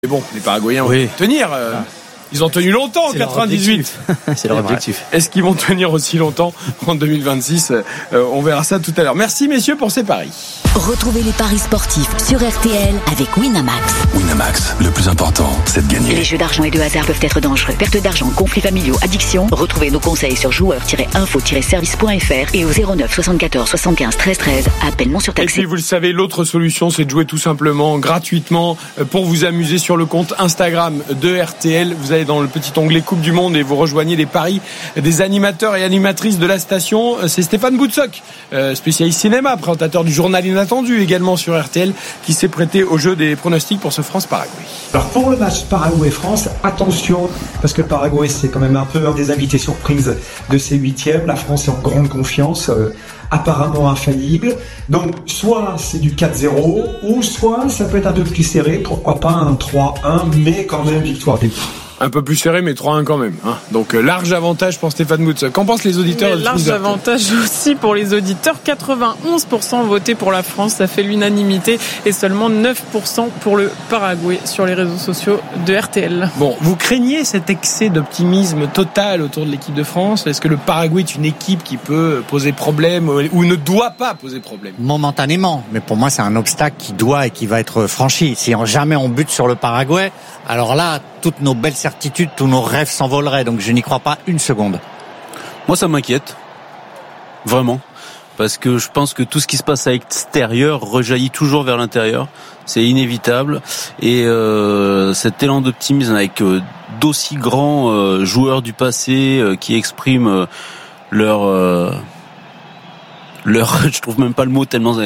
Mais bon, les Paraguayens vont tenir. Ils ont tenu longtemps en 98. C'est leur objectif. Est-ce qu'ils vont tenir aussi longtemps en 2026 ? On verra ça tout à l'heure. Merci messieurs pour ces paris. Retrouvez les paris sportifs sur RTL avec Winamax. Winamax, le plus important, c'est de gagner. Les jeux d'argent et de hasard peuvent être dangereux. Perte d'argent, conflits familiaux, addiction. Retrouvez nos conseils sur joueurs-info-service.fr et au 09 74 75 13 13. Appel non surtaxé. Et puis vous le savez, l'autre solution, c'est de jouer tout simplement gratuitement pour vous amuser sur le compte Instagram de RTL. Vous allez dans le petit onglet Coupe du Monde et vous rejoignez les paris des animateurs et animatrices de la station. C'est Stéphane Boutsock, spécialiste cinéma, présentateur du journal Inattendu également sur RTL, qui s'est prêté au jeu des pronostics pour ce France-Paraguay. Alors pour le match Paraguay-France, attention, parce que le Paraguay c'est quand même un peu un des invités surprises de ces huitièmes. La France est en grande confiance, apparemment infaillible. Donc soit c'est du 4-0, ou soit ça peut être un peu plus serré, pourquoi pas un 3-1, mais quand même victoire des Bleus. Un peu plus serré, mais 3-1 quand même. Donc large avantage pour Stéphane Boutsock. Qu'en pensent les auditeurs? Large avantage aussi pour les auditeurs. 91% ont voté pour la France, ça fait l'unanimité, et seulement 9% pour le Paraguay sur les réseaux sociaux de RTL. Bon, vous craignez cet excès d'optimisme total autour de l'équipe de France? Est-ce que le Paraguay est une équipe qui peut poser problème ou ne doit pas poser problème? Momentanément, mais pour moi c'est un obstacle qui doit et qui va être franchi. Si jamais on bute sur le Paraguay, alors là, toutes nos belles certitudes, tous nos rêves s'envoleraient. Donc je n'y crois pas une seconde. Moi, ça m'inquiète. Vraiment. Parce que je pense que tout ce qui se passe à l'extérieur rejaillit toujours vers l'intérieur. C'est inévitable. Et cet élan d'optimisme avec d'aussi grands joueurs du passé qui expriment leur je trouve même pas le mot tellement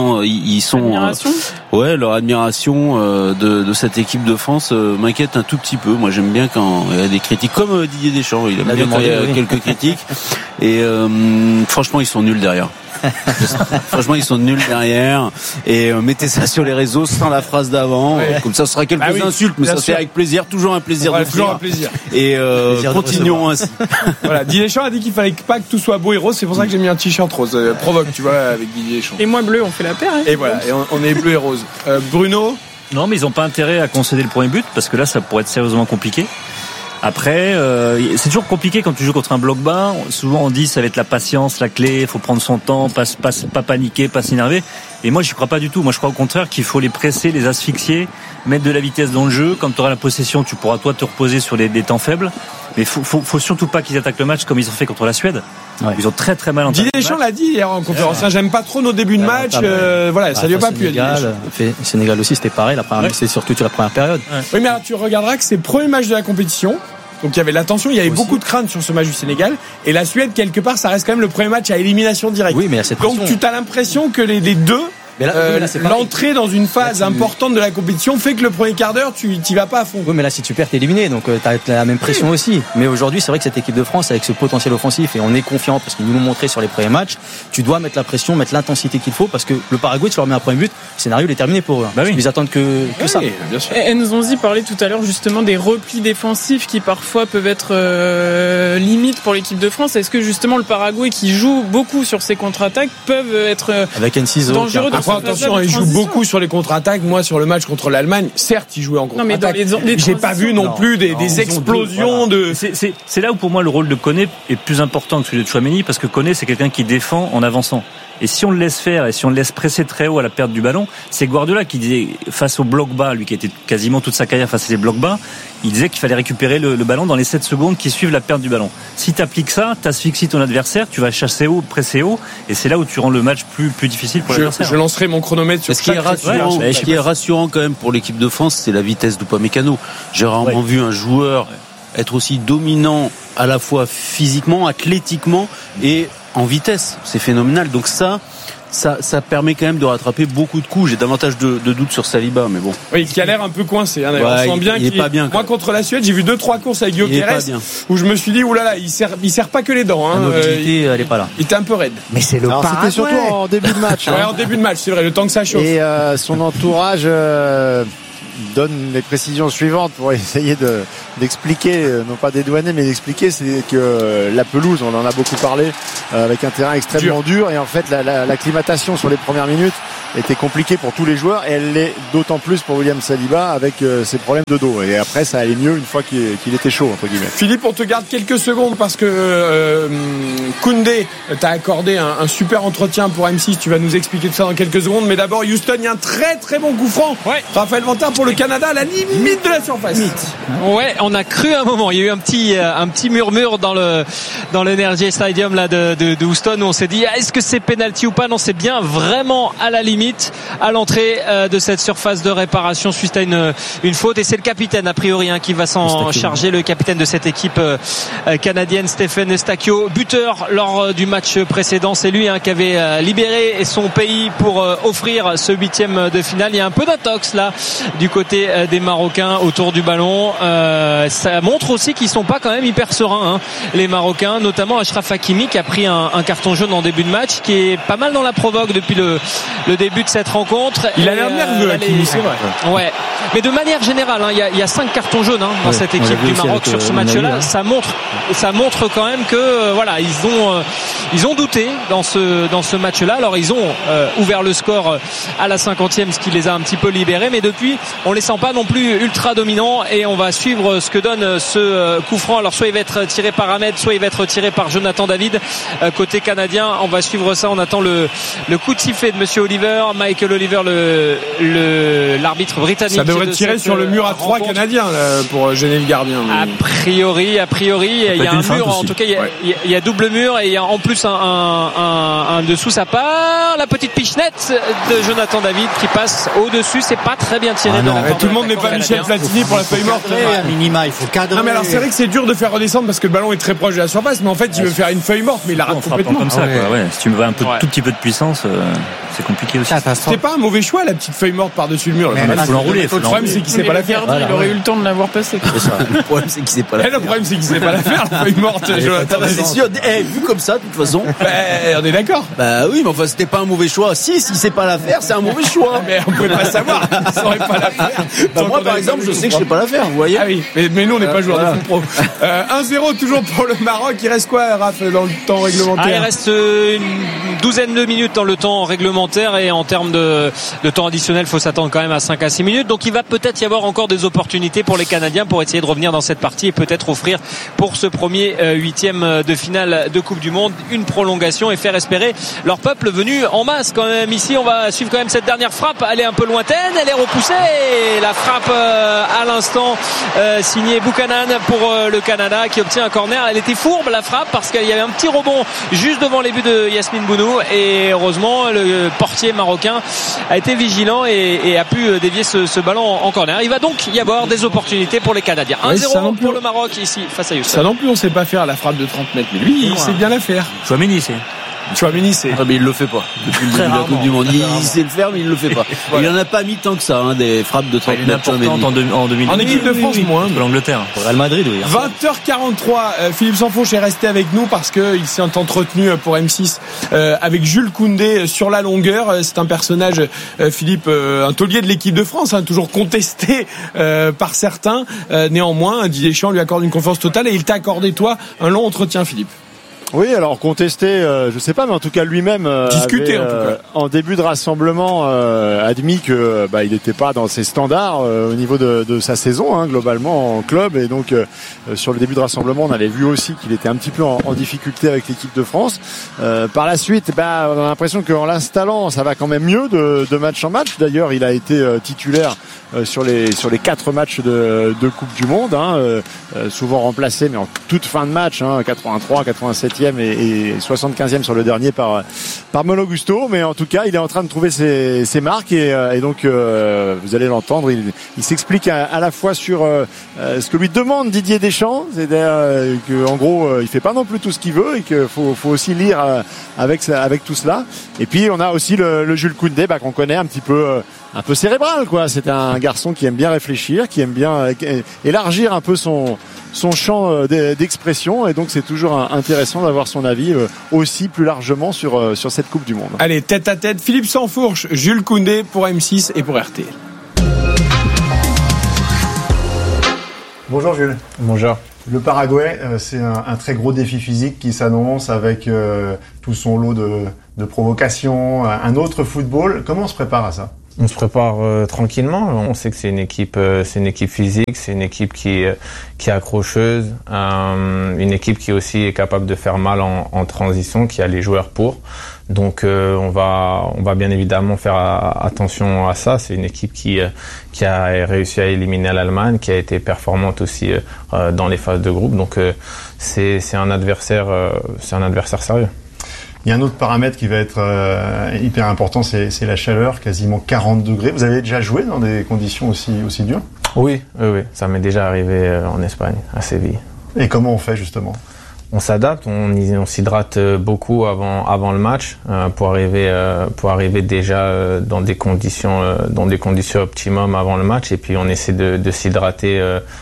ils sont admiration. Leur admiration de cette équipe de France m'inquiète un tout petit peu. Moi j'aime bien quand il y a des critiques comme Didier Deschamps, il aime bien quand il y a quelques critiques et franchement ils sont nuls derrière. Franchement ils sont nuls derrière et mettez ça sur les réseaux sans la phrase d'avant, comme ça ce sera quelques insultes, mais ça c'est avec plaisir, toujours un plaisir de toujours un plaisir. Et continuons ainsi. Voilà, Didier Deschamps a dit qu'il fallait pas que tout soit beau et rose, c'est pour ça que j'ai mis un t-shirt rose. Provoque, tu vois, avec Didier Deschamps. Et moi bleu, on fait la paire. Et voilà, et on est bleu et rose. Bruno? Non, mais ils n'ont pas intérêt à concéder le premier but parce que là ça pourrait être sérieusement compliqué. Après, c'est toujours compliqué quand tu joues contre un bloc bas. Souvent on dit ça va être la patience, la clé, il faut prendre son temps, pas paniquer, pas s'énerver. Et moi j'y crois pas du tout. Moi je crois au contraire qu'il faut les presser, les asphyxier, mettre de la vitesse dans le jeu. Quand tu auras la possession, tu pourras toi te reposer sur des temps faibles. Mais faut surtout pas qu'ils attaquent le match comme ils ont fait contre la Suède. Ouais. Ils ont très très mal entamé. Didier Deschamps l'a dit hier en conférence. J'aime pas trop nos débuts de match. Voilà, ça lui a pas plu. Sénégal aussi c'était pareil. C'est surtout la première période. Ouais. Oui, mais alors, tu regarderas que c'est le premier match de la compétition. Donc il y avait l'attention, il y avait beaucoup de crainte sur ce match du Sénégal. Et la Suède, quelque part, ça reste quand même le premier match à élimination directe. Oui, mais donc tu as l'impression que les deux, l'entrée dans une phase importante de la compétition fait que le premier quart d'heure, tu t'y vas pas à fond. Oui, mais là, si tu perds, t'es éliminé. Donc t'as la même pression aussi. Mais aujourd'hui, c'est vrai que cette équipe de France, avec ce potentiel offensif, et on est confiant parce qu'ils nous l'ont montré sur les premiers matchs, tu dois mettre la pression, mettre l'intensité qu'il faut, parce que le Paraguay, tu leur mets un premier but, le scénario il est terminé pour eux. Ils attendent que ça. Bien sûr. Et Nzonzi parlait tout à l'heure justement des replis défensifs qui parfois peuvent être limites pour l'équipe de France. Est-ce que justement le Paraguay qui joue beaucoup sur ses contre-attaques peuvent être dangereux? Attention, il joue beaucoup sur les contre-attaques. Moi, sur le match contre l'Allemagne, certes, il jouait en contre-attaque. J'ai pas vu non plus des explosions de. C'est là où pour moi le rôle de Koné est plus important que celui de Tchouaméni, parce que Koné c'est quelqu'un qui défend en avançant. Et si on le laisse faire et si on le laisse presser très haut à la perte du ballon, c'est Guardiola qui disait face au bloc bas, lui qui était quasiment toute sa carrière face à ces blocs bas, il disait qu'il fallait récupérer le ballon dans les 7 secondes qui suivent la perte du ballon. Si tu appliques ça, tu asphyxies ton adversaire, tu vas chasser haut, presser haut, et c'est là où tu rends le match plus difficile pour l'adversaire. Je lancerai mon chronomètre sur ce qui est rassurant quand même pour l'équipe de France, c'est la vitesse d'Upamecano. J'ai rarement vu un joueur être aussi dominant à la fois physiquement, athlétiquement et en vitesse. C'est phénoménal. Donc ça permet quand même de rattraper beaucoup de coups. J'ai davantage de doutes sur Saliba, mais bon. Oui, qui a l'air un peu coincé. On sent bien qu'il est pas bien. Moi, contre la Suède, j'ai vu 2-3 courses avec Gyökeres où je me suis dit, oulala, il sert pas que les dents. La mobilité, elle est pas là. Il était un peu raide. Mais c'est le Paraguay. C'était surtout en début de match. En début de match, c'est vrai, le temps que ça chauffe. Et son entourage donne les précisions suivantes pour essayer d'expliquer, non pas dédouaner, mais d'expliquer, c'est que la pelouse, on en a beaucoup parlé, avec un terrain extrêmement dur, et en fait l'acclimatation sur les premières minutes était compliquée pour tous les joueurs, et elle l'est d'autant plus pour William Saliba avec ses problèmes de dos. Et après, ça allait mieux une fois qu'il était chaud, entre guillemets. Philippe, on te garde quelques secondes parce que Koundé t'a accordé un super entretien pour M6. Tu vas nous expliquer tout ça dans quelques secondes. Mais d'abord, Houston, il y a un très très bon coup franc. Ouais. Raphaël Vantard pour le Canada à la limite de la surface. Ouais, on a cru un moment. Il y a eu un petit murmure dans l'Energy Stadium là de Houston où on s'est dit est-ce que c'est penalty ou pas? Non, c'est bien vraiment à la limite, à l'entrée de cette surface de réparation suite à une faute. Et c'est le capitaine a priori qui va s'en charger, le capitaine de cette équipe canadienne, Stephen Eustáquio, buteur lors du match précédent. C'est lui qui avait libéré son pays pour offrir ce 8e de finale. Il y a un peu d'intox là du côté des Marocains autour du ballon. Ça montre aussi qu'ils sont pas quand même hyper sereins, les Marocains, notamment Achraf Hakimi qui a pris un carton jaune en début de match, qui est pas mal dans la provoque depuis le début de cette rencontre. Il a l'air nerveux, Hakimi, c'est vrai. Ouais, mais de manière générale, il y a 5 cartons jaunes dans cette équipe du Maroc sur ce match-là. Ça montre quand même que voilà, ils ont douté dans ce match-là. Alors ils ont ouvert le score à la 50e, ce qui les a un petit peu libérés, mais depuis on les sent pas non plus ultra dominants, et on va suivre ce que donne ce coup franc. Alors soit il va être tiré par Ahmed, soit il va être tiré par Jonathan David côté canadien. On va suivre ça. On attend le coup de sifflet de Monsieur Oliver, Michael Oliver, l'arbitre britannique. Ça devrait tirer sur le mur à 3 canadiens pour gêner le gardien. A priori, il y a un mur. En tout cas, il y a double mur, et il y a en plus un dessous. Ça part. La petite pichenette de Jonathan David qui passe au-dessus. C'est pas très bien tiré. Tout le monde n'est pas Michel Platini pour la feuille morte. À minima, il faut cadrer. Non, mais alors c'est vrai que c'est dur de faire redescendre parce que le ballon est très proche de la surface, mais en fait il veut faire une feuille morte, mais il la rate complètement. Comme ça, quoi. Ouais. Si tu me veux tout petit peu de puissance, c'est compliqué aussi. C'est pas un mauvais choix, la petite feuille morte par-dessus le mur. Il faut l'enrouler. Le problème c'est qu'il sait pas la faire. Il aurait eu le temps de l'avoir passé. Le problème c'est qu'il sait pas la faire. Le problème c'est qu'il sait pas la faire, la feuille morte. C'est sûr. Vu comme ça, de toute façon. On est d'accord. Bah oui, mais enfin c'était pas un mauvais choix. Si sait pas la faire, c'est un mauvais choix. Mais on pouvait pas savoir. Il saurait pas la faire. Moi par exemple, je sais que je sais pas la faire, vous voyez. Ah oui, mais nous on n'est pas joueurs de foot pro. 1-0 toujours pour le Maroc. Il reste quoi, Raph, dans le temps réglementaire? Il reste une douzaine de minutes dans le temps réglementaire, et en termes de temps additionnel, il faut s'attendre quand même à 5 à 6 minutes. Donc il va peut-être y avoir encore des opportunités pour les Canadiens pour essayer de revenir dans cette partie et peut-être offrir pour ce premier 8e de finale de Coupe du Monde une prolongation et faire espérer leur peuple venu en masse quand même. Ici on va suivre quand même cette dernière frappe. Elle est un peu lointaine, elle est repoussée, et la frappe à l'instant signée Buchanan pour le Canada qui obtient un corner. Elle était fourbe la frappe parce qu'il y avait un petit rebond juste devant les buts de Yasmine Bounou, et heureusement le portier marocain a été vigilant et a pu dévier ce ballon en corner. Il va donc y avoir des opportunités pour les Canadiens. 1-0 pour le Maroc ici face à Houston. Ça non plus on sait pas faire la frappe de 30 mètres, mais lui il sait bien la faire. Chouameni, c'est. Chouameni, c'est. Ah, mais il le fait pas. Depuis le début de la Coupe du Monde. Il sait le faire, mais il le fait pas. Voilà. Il en a pas mis tant que ça, des frappes de 30 mètres. En équipe de France, moins. Pour l'Angleterre. Pour Real Madrid, oui. 20h43. Philippe Sansfourche est resté avec nous parce qu'il s'est entretenu pour M6 avec Jules Koundé sur la longueur. C'est un personnage, Philippe, un taulier de l'équipe de France, toujours contesté par certains. Néanmoins, Didier Deschamps lui accorde une confiance totale, et il t'a accordé, toi, un long entretien, Philippe. Oui, alors contesté, je sais pas, mais en tout cas lui-même discuté avait, en début de rassemblement admis que il n'était pas dans ses standards au niveau de sa saison globalement en club, et donc sur le début de rassemblement on avait vu aussi qu'il était un petit peu en difficulté avec l'équipe de France. Par la suite, on a l'impression qu'en l'installant ça va quand même mieux de match en match. D'ailleurs il a été titulaire sur les 4 matchs de Coupe du Monde, souvent remplacé mais en toute fin de match, 83, 87 et 75e sur le dernier par Malo Gusto, mais en tout cas il est en train de trouver ses marques, et donc vous allez l'entendre, il s'explique à la fois sur ce que lui demande Didier Deschamps, c'est-à-dire qu'en gros il fait pas non plus tout ce qu'il veut, et qu'il faut aussi lire avec tout cela. Et puis on a aussi le Jules Koundé qu'on connaît un peu cérébral, quoi. C'est un garçon qui aime bien réfléchir, qui aime bien élargir un peu son champ d'expression, et donc c'est toujours intéressant d'avoir son avis aussi plus largement sur cette Coupe du Monde. Allez, tête à tête, Philippe Sansfourche, Jules Koundé pour M6 et pour RTL. Bonjour Jules. Bonjour. Le Paraguay, c'est un très gros défi physique qui s'annonce avec tout son lot de provocations, un autre football. Comment on se prépare à ça ? On se prépare tranquillement. On sait que c'est une équipe physique, c'est une équipe qui est accrocheuse, une équipe qui aussi est capable de faire mal en transition, qui a les joueurs pour. Donc on va bien évidemment faire attention à ça. C'est une équipe qui a réussi à éliminer l'Allemagne, qui a été performante aussi dans les phases de groupe. Donc c'est un adversaire sérieux. Il y a un autre paramètre qui va être hyper important, c'est la chaleur, quasiment 40 degrés. Vous avez déjà joué dans des conditions aussi dures ? Oui, ça m'est déjà arrivé en Espagne, à Séville. Et comment on fait justement ? On s'adapte, on s'hydrate beaucoup avant le match pour arriver déjà dans des conditions optimum avant le match, et puis on essaie de s'hydrater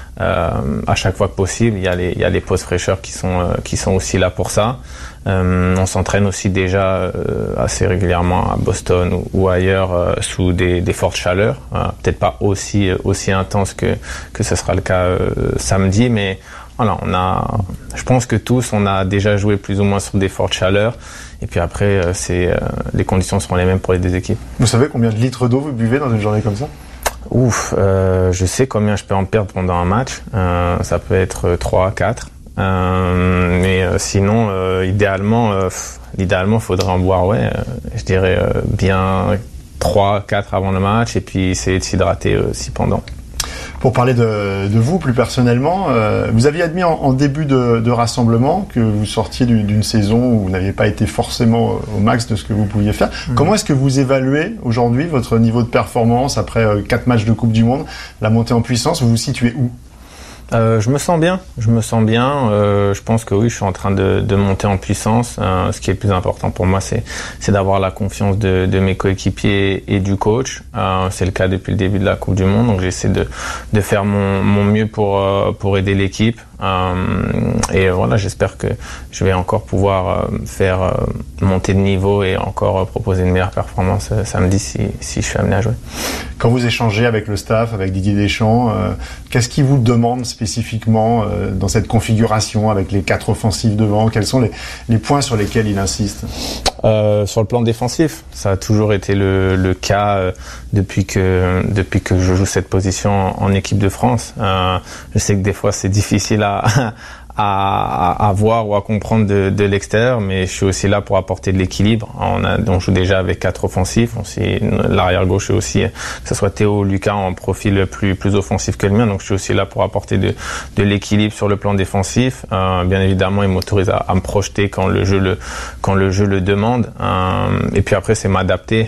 à chaque fois que possible. Il y a les pauses fraîcheurs qui sont aussi là pour ça. On s'entraîne aussi déjà assez régulièrement à Boston ou ailleurs sous des fortes chaleurs, peut-être pas aussi intense que ce sera le cas samedi, mais voilà, je pense que tous on a déjà joué plus ou moins sur des fortes chaleurs, et puis après les conditions seront les mêmes pour les deux équipes. Vous savez combien de litres d'eau vous buvez dans une journée comme ça ? Je sais combien je peux en perdre pendant un match. Ça peut être 3 à 4. Mais sinon, idéalement, faudrait en boire, je dirais bien 3, 4 avant le match, et puis essayer de s'hydrater aussi pendant. Pour parler de vous plus personnellement, vous aviez admis en début de rassemblement que vous sortiez d'une saison où vous n'aviez pas été forcément au max de ce que vous pouviez faire. Comment est-ce que vous évaluez aujourd'hui votre niveau de performance après 4 matchs de Coupe du Monde, la montée en puissance? Vous vous situez où? Je me sens bien. Je pense que oui, je suis en train de monter en puissance. Ce qui est le plus important pour moi, c'est d'avoir la confiance de mes coéquipiers et du coach. C'est le cas depuis le début de la Coupe du Monde. Donc j'essaie de faire mon mieux pour aider l'équipe. Et voilà, j'espère que je vais encore pouvoir faire monter de niveau et encore proposer une meilleure performance samedi si je suis amené à jouer. Quand vous échangez avec le staff, avec Didier Deschamps, qu'est-ce qu'il vous demande spécifiquement dans cette configuration avec les 4 offensifs devant? Quels sont les points sur lesquels il insiste? Sur le plan défensif, ça a toujours été le cas depuis que je joue cette position en équipe de France. Je sais que des fois c'est difficile à voir ou à comprendre de l'extérieur, mais je suis aussi là pour apporter de l'équilibre. On joue déjà avec 4 offensifs. L'arrière gauche est aussi, que ce soit Théo ou Lucas, en profil plus offensif que le mien. Donc je suis aussi là pour apporter de l'équilibre sur le plan défensif. Bien évidemment, il m'autorise à me projeter quand le jeu le demande. Et puis après, c'est m'adapter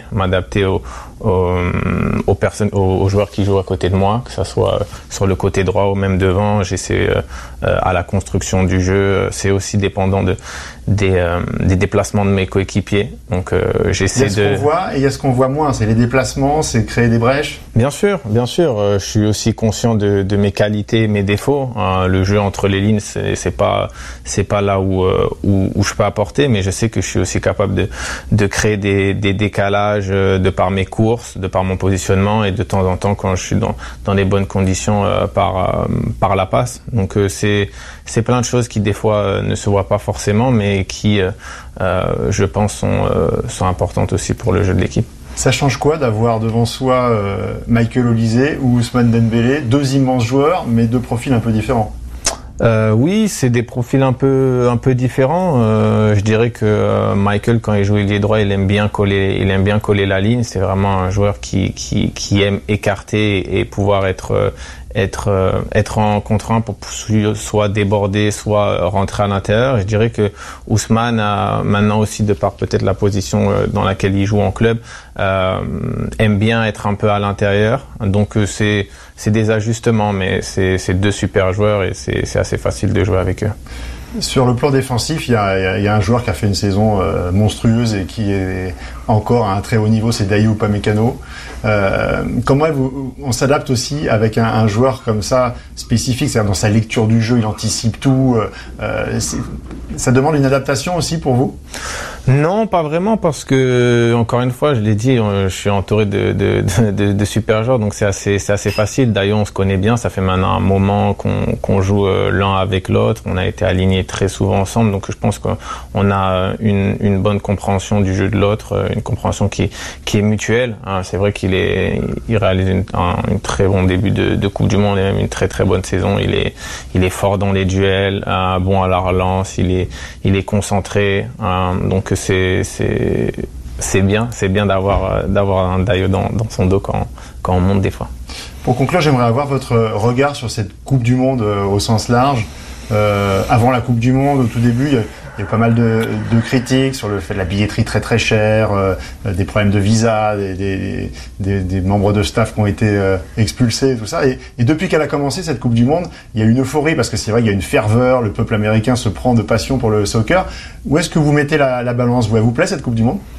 aux joueurs qui jouent à côté de moi, que ça soit sur le côté droit ou même devant. J'essaie à la construction du jeu, c'est aussi dépendant des déplacements de mes coéquipiers. Donc j'essaie il y a ce qu'on voit et il y a ce qu'on voit moins, c'est les déplacements, c'est créer des brèches. Bien sûr, je suis aussi conscient de mes qualités et mes défauts. Le jeu entre les lignes, c'est pas là où je peux apporter, mais je sais que je suis aussi capable de créer des décalages de par mes courses, de par mon positionnement, et de temps en temps quand je suis dans les bonnes conditions par la passe. Donc c'est plein de choses qui des fois ne se voient pas forcément, mais qui je pense sont importantes aussi pour le jeu de l'équipe. Ça change quoi d'avoir devant soi Michael Olise ou Ousmane Dembélé, 2 immenses joueurs, mais 2 profils un peu différents? Oui, c'est des profils un peu différents. Je dirais que Michael, quand il joue ailier droit, il aime bien coller la ligne. C'est vraiment un joueur qui aime écarter et pouvoir être en contre-1 pour soit déborder, soit rentrer à l'intérieur. Je dirais que Ousmane a maintenant aussi, de par peut-être la position dans laquelle il joue en club, aime bien être un peu à l'intérieur. Donc c'est des ajustements, mais c'est 2 super joueurs et c'est assez facile de jouer avec eux. Sur le plan défensif, il y a un joueur qui a fait une saison monstrueuse et qui est encore à un très haut niveau, c'est Dayot Upamecano. Comment on s'adapte aussi avec un joueur comme ça, spécifique, c'est-à-dire dans sa lecture du jeu, il anticipe tout. Ça demande une adaptation aussi pour vous? Non, pas vraiment, parce que, encore une fois, je l'ai dit, je suis entouré de super joueurs, donc c'est assez facile. défensive. D'ailleurs, on se connaît bien. Ça fait maintenant un moment qu'on joue l'un avec l'autre. On a été alignés très souvent ensemble. Donc, je pense qu'on a une bonne compréhension du jeu de l'autre, une compréhension qui est mutuelle. C'est vrai qu'il réalise un très bon début de Coupe du Monde et même une très très bonne saison. Il est fort dans les duels, bon à la relance. Il est concentré. Donc, c'est bien d'avoir un Dayo dans son dos quand on monte des fois. Pour conclure, j'aimerais avoir votre regard sur cette Coupe du Monde au sens large. Avant la Coupe du Monde, au tout début, il y a eu pas mal de critiques sur le fait de la billetterie très très chère, des problèmes de visa, des membres de staff qui ont été expulsés, tout ça. Et depuis qu'elle a commencé cette Coupe du Monde, il y a une euphorie parce que c'est vrai qu'il y a une ferveur, le peuple américain se prend de passion pour le soccer. Où est-ce que vous mettez la balance? Elle vous plaît cette Coupe du Monde?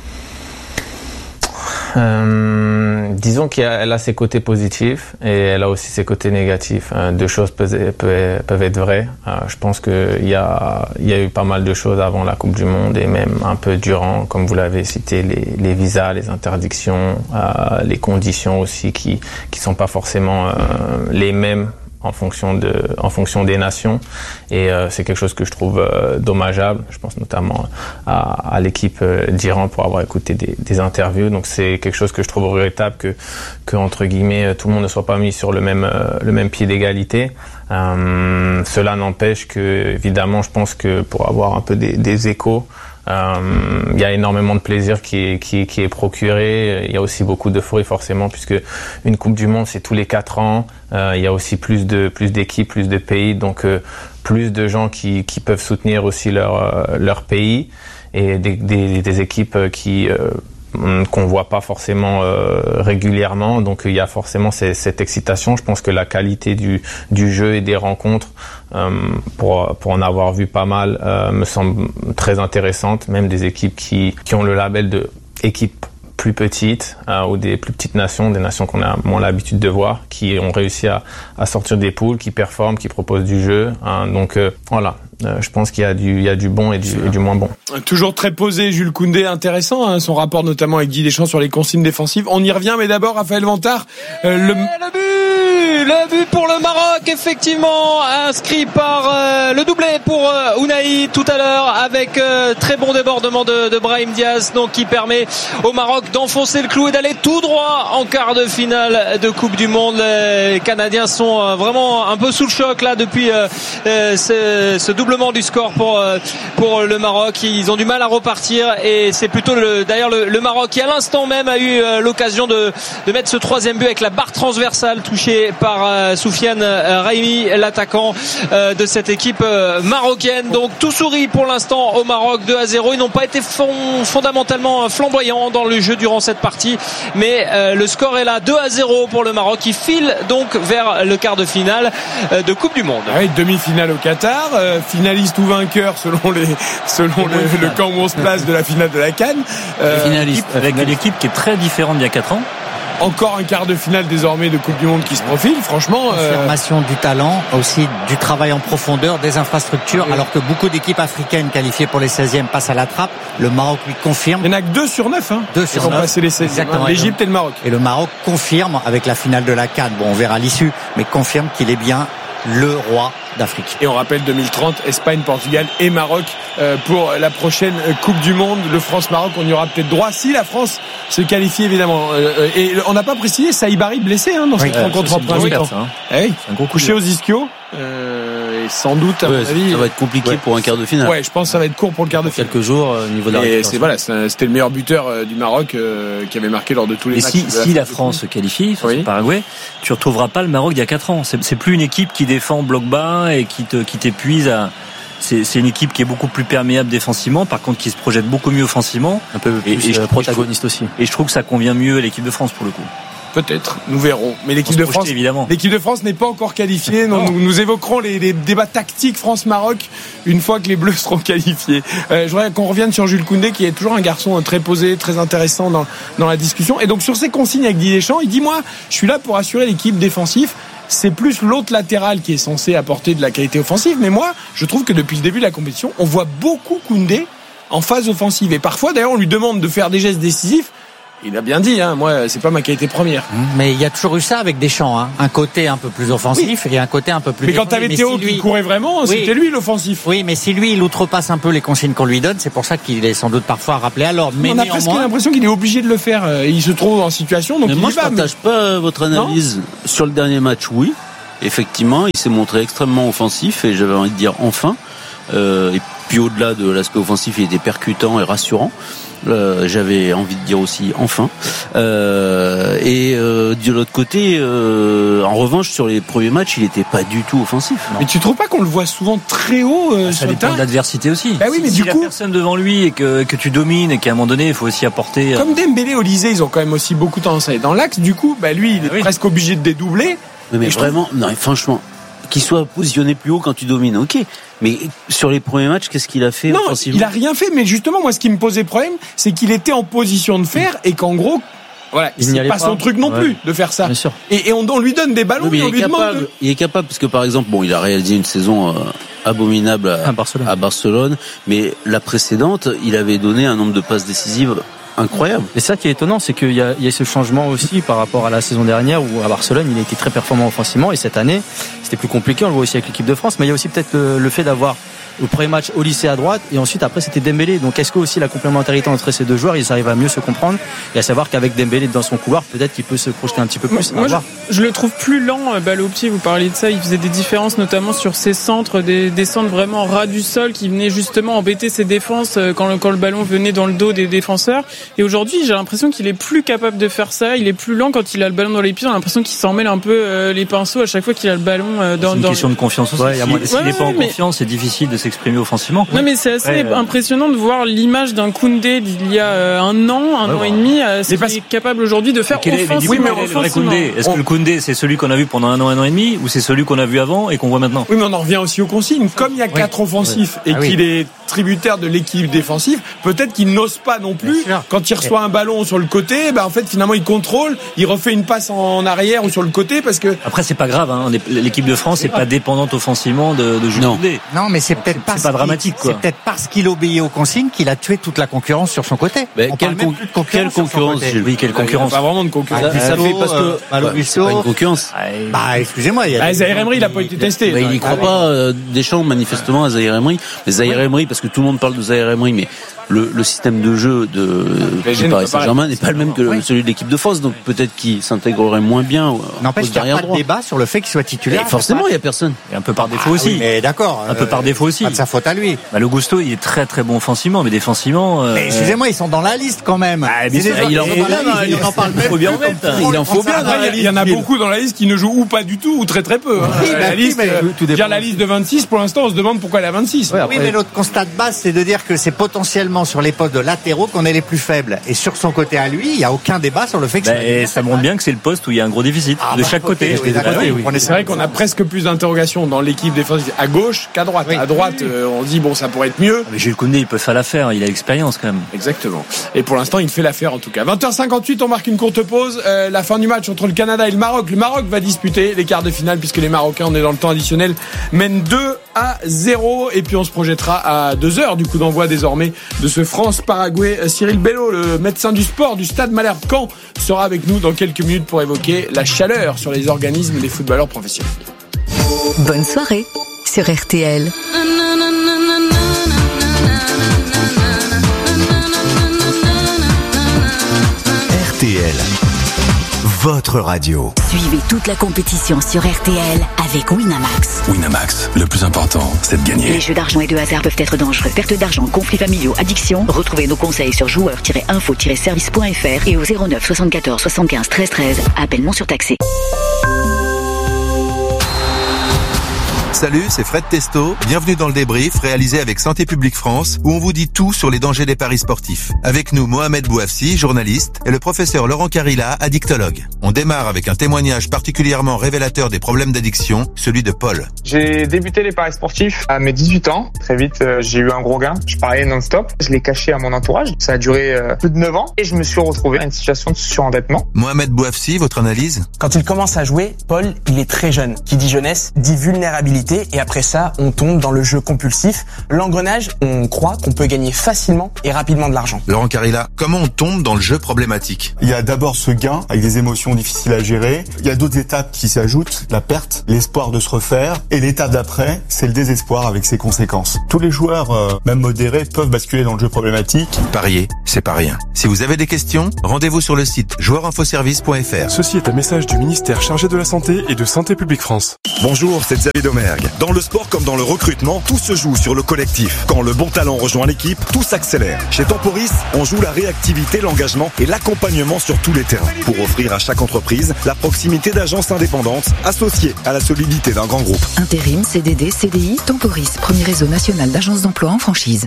Disons qu'elle a ses côtés positifs et elle a aussi ses côtés négatifs. Deux choses peuvent être vraies. Je pense qu'il y a eu pas mal de choses avant la Coupe du Monde et même un peu durant, comme vous l'avez cité, les visas, les interdictions, les conditions aussi qui sont pas forcément les mêmes en fonction des nations, et c'est quelque chose que je trouve dommageable. Je pense notamment à l'équipe d'Iran pour avoir écouté des interviews. Donc c'est quelque chose que je trouve regrettable que entre guillemets tout le monde ne soit pas mis sur le même pied d'égalité. Cela n'empêche que, évidemment, je pense que pour avoir un peu des échos, il y a énormément de plaisir qui est procuré. Il y a aussi beaucoup d'euphorie forcément, puisque une Coupe du Monde c'est tous les 4 ans. Il y a aussi plus d'équipes, plus de pays, donc plus de gens qui peuvent soutenir aussi leur pays, et des équipes qu'on voit pas forcément régulièrement. Donc il y a forcément cette excitation. Je pense que la qualité du jeu et des rencontres, pour en avoir vu pas mal, me semble très intéressante. Même des équipes qui ont le label de équipe plus petites, ou des plus petites nations, des nations qu'on a moins l'habitude de voir, qui ont réussi à sortir des poules, qui performent, qui proposent du jeu. Donc voilà. Je pense qu'il y a du bon et du moins bon. Toujours très posé, Jules Koundé, intéressant, son rapport notamment avec Guy Deschamps sur les consignes défensives. On y revient, mais d'abord Raphaël Vantard. Le but pour le Maroc, effectivement, inscrit par le doublé pour Ounahi tout à l'heure, avec très bon débordement de Brahim Diaz, donc qui permet au Maroc d'enfoncer le clou et d'aller tout droit en quart de finale de Coupe du Monde. Les Canadiens sont vraiment un peu sous le choc là depuis ce doublement du score pour le Maroc. Ils ont du mal à repartir, et c'est plutôt d'ailleurs le Maroc qui à l'instant même a eu l'occasion de mettre ce 3e but avec la barre transversale touchée par Soufiane Raimi, l'attaquant de cette équipe marocaine. Donc tout sourit pour l'instant au Maroc, 2-0. Ils n'ont pas été fondamentalement flamboyants dans le jeu durant cette partie, mais le score est là, 2-0 pour le Maroc, qui file donc vers le quart de finale de Coupe du Monde. Oui, demi-finale au Qatar, finaliste ou vainqueur selon le camp où on se place de la finale de la CAN. Finaliste avec une équipe qui est très différente d'il y a 4 ans. Encore un quart de finale désormais de Coupe du Monde qui se profile, franchement. Confirmation du talent, aussi du travail en profondeur, des infrastructures, alors que beaucoup d'équipes africaines qualifiées pour les 16e passent à la trappe. Le Maroc lui confirme. Il n'y en a que 2 sur 9, 2 sur 9. Ils ont passé les 16e, exactement, l'Égypte et le Maroc. Et le Maroc confirme avec la finale de la CAN. Bon, on verra l'issue, mais confirme qu'il est bien le roi d'Afrique. Et on rappelle 2030, Espagne, Portugal et Maroc pour la prochaine Coupe du Monde. Le France-Maroc, on y aura peut-être droit si la France se qualifie, évidemment. Et on n'a pas précisé, Saïbari blessé dans cette rencontre en premier temps. Un gros couché aux ischios. Et sans doute, à mon avis, ça va être compliqué pour un quart de finale. Ouais, je pense que ça va être court pour le quart de finale. Quelques jours au niveau de la récupération. C'était le meilleur buteur du Maroc qui avait marqué lors de tous les matchs. Et si la France se qualifie face au Paraguay, tu retrouveras pas le Maroc d'il y a 4 ans. C'est plus une équipe qui défend bloc bas et qui t'épuise à. C'est une équipe qui est beaucoup plus perméable défensivement, par contre qui se projette beaucoup mieux offensivement, un peu plus protagoniste aussi. Et je trouve que ça convient mieux à l'équipe de France pour le coup. Peut-être, nous verrons. Mais l'équipe de France n'est pas encore qualifiée. Nous évoquerons les débats tactiques France-Maroc une fois que les Bleus seront qualifiés. Je voudrais qu'on revienne sur Jules Koundé, qui est toujours un garçon très posé, très intéressant dans la discussion. Et donc sur ses consignes avec Guy Deschamps, il dit: moi, je suis là pour assurer l'équipe défensive. C'est plus l'autre latéral qui est censé apporter de la qualité offensive. Mais moi, je trouve que depuis le début de la compétition, on voit beaucoup Koundé en phase offensive. Et parfois, d'ailleurs, on lui demande de faire des gestes décisifs. Il a bien dit, moi, c'est pas ma qualité première. Mais il y a toujours eu ça avec Deschamps, un côté un peu plus offensif et un côté un peu plus. Mais quand t'avais Théo qui courait vraiment, c'était lui l'offensif. Oui, mais si lui, il outrepasse un peu les consignes qu'on lui donne, c'est pour ça qu'il est sans doute parfois rappelé à l'ordre. Mais on a presque l'impression qu'il est obligé de le faire. Il se trouve en situation, donc mais moi, je partage pas votre analyse sur le dernier match. Oui, effectivement, il s'est montré extrêmement offensif et j'avais envie de dire enfin. Et puis au-delà de l'aspect offensif, il était percutant et rassurant. J'avais envie de dire aussi enfin. De l'autre côté, en revanche, sur les premiers matchs, il était pas du tout offensif. Mais tu trouves pas qu'on le voit souvent très haut ça dépend de l'adversité aussi. Bah oui, mais si du coup, il y a personne devant lui et que tu domines et qu'à un moment donné, il faut aussi apporter. Comme Dembélé, Olysée, ils ont quand même aussi beaucoup tendance à aller dans l'axe. Du coup, lui, il est presque obligé de dédoubler. Mais vraiment, non, franchement. Qu'il soit positionné plus haut quand tu domines, ok. Mais sur les premiers matchs, qu'est-ce qu'il a fait offensivement ? Il a rien fait. Mais justement, moi, ce qui me posait problème, c'est qu'il était en position de faire et qu'en gros, c'est pas son truc non plus de faire ça. Bien sûr. Et on lui donne des ballons, mais on lui demande. Il est capable parce que par exemple, il a réalisé une saison abominable à Barcelone, mais la précédente, il avait donné un nombre de passes décisives incroyable. Et ça qui est étonnant, c'est qu'il y a ce changement aussi par rapport à la saison dernière où à Barcelone, il a été très performant offensivement et cette année, c'était plus compliqué, on le voit aussi avec l'équipe de France, mais il y a aussi peut-être le fait d'avoir au premier match au lycée à droite et ensuite après c'était Dembélé. Donc est-ce que aussi la complémentarité entre ces deux joueurs, ils arrivent à mieux se comprendre et à savoir qu'avec Dembélé dans son couloir, peut-être qu'il peut se projeter un petit peu plus. Moi je le trouve plus lent, balle au pied, vous parliez de ça, il faisait des différences notamment sur ses centres, des centres vraiment ras du sol qui venaient justement embêter ses défenses quand le ballon venait dans le dos des défenseurs. Et aujourd'hui j'ai l'impression qu'il est plus capable de faire ça, il est plus lent quand il a le ballon dans les pieds, j'ai l'impression qu'il s'en mêle un peu les pinceaux à chaque fois qu'il a le ballon dans c'est une question de confiance aussi. S'il n'est pas en confiance, c'est difficile de s'exprimer offensivement. Non mais c'est assez impressionnant de voir l'image d'un Koundé d'il y a un an et demi, ce qu'il est capable aujourd'hui de faire offensivement. Est-ce que le Koundé c'est celui qu'on a vu pendant un an et demi ou c'est celui qu'on a vu avant et qu'on voit maintenant? Oui, mais on en revient aussi aux consignes. Comme il y a 4 offensifs et qu'il est tributaire de l'équipe défensive, peut-être qu'il n'ose pas non plus. Quand il reçoit un ballon sur le côté, en fait finalement il contrôle, il refait une passe en arrière ou sur le côté parce que. Après c'est pas grave, l'équipe de France n'est pas dépendante offensivement de Koundé. Non, mais c'est peut-être pas dramatique, quoi. C'est peut-être parce qu'il obéit aux consignes qu'il a tué toute la concurrence sur son côté. Quelle concurrence? Oui, quelle concurrence? Pas vraiment de concurrence. Ça fait parce que c'est pas une concurrence. Excusez-moi, Zahir Emery, il a pas été testé. Il y croit pas Deschamps manifestement à Zahir Emery. Mais Zahir Emery, parce que tout le monde parle de Zahir Emery, mais le système de jeu du Paris Saint-Germain n'est pas le même que celui de l'équipe de France, donc peut-être qu'il s'intégrerait moins bien. N'empêche qu'il n'y a pas de débat sur le fait qu'il soit titulaire. Forcément, il y a personne. Et un peu par défaut aussi. Mais d'accord. Un peu par défaut aussi. Pas de sa faute à lui. Le Gusto, il est très très bon offensivement, mais défensivement. Mais excusez-moi, ils sont dans la liste quand même. Il en parle même. Il en faut bien. Il y en a beaucoup dans la liste qui ne jouent ou pas du tout ou très très peu. La liste de 26, pour l'instant, on se demande pourquoi elle est à 26. Oui, mais notre constat de base, c'est de dire que c'est potentiellement sur les postes de latéraux qu'on est les plus faibles. Et sur son côté à lui, il n'y a aucun débat sur le fait que ça montre bien que c'est le poste où il y a un gros déficit de chaque côté. C'est vrai qu'on a presque plus d'interrogations dans l'équipe défensive à gauche qu'à droite. À droite, on dit ça pourrait être mieux. Mais Jules Koundé, il peut faire l'affaire, il a l'expérience quand même. Exactement. Et pour l'instant, il fait l'affaire en tout cas. 20h58, on marque une courte pause. La fin du match entre le Canada et le Maroc. Le Maroc va disputer les quarts de finale puisque les Marocains, on est dans le temps additionnel, mènent 2-0. Et puis on se projettera à 2h du coup d'envoi désormais de ce France-Paraguay. Cyril Bello, le médecin du sport du Stade Malherbe-Caen, sera avec nous dans quelques minutes pour évoquer la chaleur sur les organismes des footballeurs professionnels. Bonne soirée sur RTL. RTL, votre radio. Suivez toute la compétition sur RTL avec Winamax. Winamax, le plus important, c'est de gagner. Les jeux d'argent et de hasard peuvent être dangereux. Perte d'argent, conflits familiaux, addiction. Retrouvez nos conseils sur joueurs-info-service.fr et au 09 74 75 13 13. Appel non surtaxé. Salut, c'est Fred Testo. Bienvenue dans le débrief réalisé avec Santé publique France où on vous dit tout sur les dangers des paris sportifs. Avec nous, Mohamed Bouafsi, journaliste, et le professeur Laurent Carilla, addictologue. On démarre avec un témoignage particulièrement révélateur des problèmes d'addiction, celui de Paul. J'ai débuté les paris sportifs à mes 18 ans. Très vite, j'ai eu un gros gain. Je pariais non-stop. Je l'ai caché à mon entourage. Ça a duré plus de 9 ans et je me suis retrouvé dans une situation de surendettement. Mohamed Bouafsi, votre analyse? Quand il commence à jouer, Paul, il est très jeune. Qui dit jeunesse, dit vulnérabilité. agressivité et après ça, on tombe dans le jeu compulsif. L'engrenage, on croit qu'on peut gagner facilement et rapidement de l'argent. Laurent Carilla, comment on tombe dans le jeu problématique? Il y a d'abord ce gain avec des émotions difficiles à gérer. Il y a d'autres étapes qui s'ajoutent, la perte, l'espoir de se refaire. Et l'étape d'après, c'est le désespoir avec ses conséquences. Tous les joueurs, même modérés, peuvent basculer dans le jeu problématique. Parier, c'est pas rien. Si vous avez des questions, rendez-vous sur le site joueurinfoservice.fr. Ceci est un message du ministère chargé de la Santé et de Santé publique France. Bonjour, c'est Xavier Domergue. Dans le sport comme dans le recrutement, tout se joue sur le collectif. Quand le bon talent rejoint l'équipe, tout s'accélère. Chez Temporis, on joue la réactivité, l'engagement et l'accompagnement sur tous les terrains. Pour offrir à chaque entreprise la proximité d'agences indépendantes associées à la solidité d'un grand groupe. Intérim, CDD, CDI, Temporis, premier réseau national d'agences d'emploi en franchise.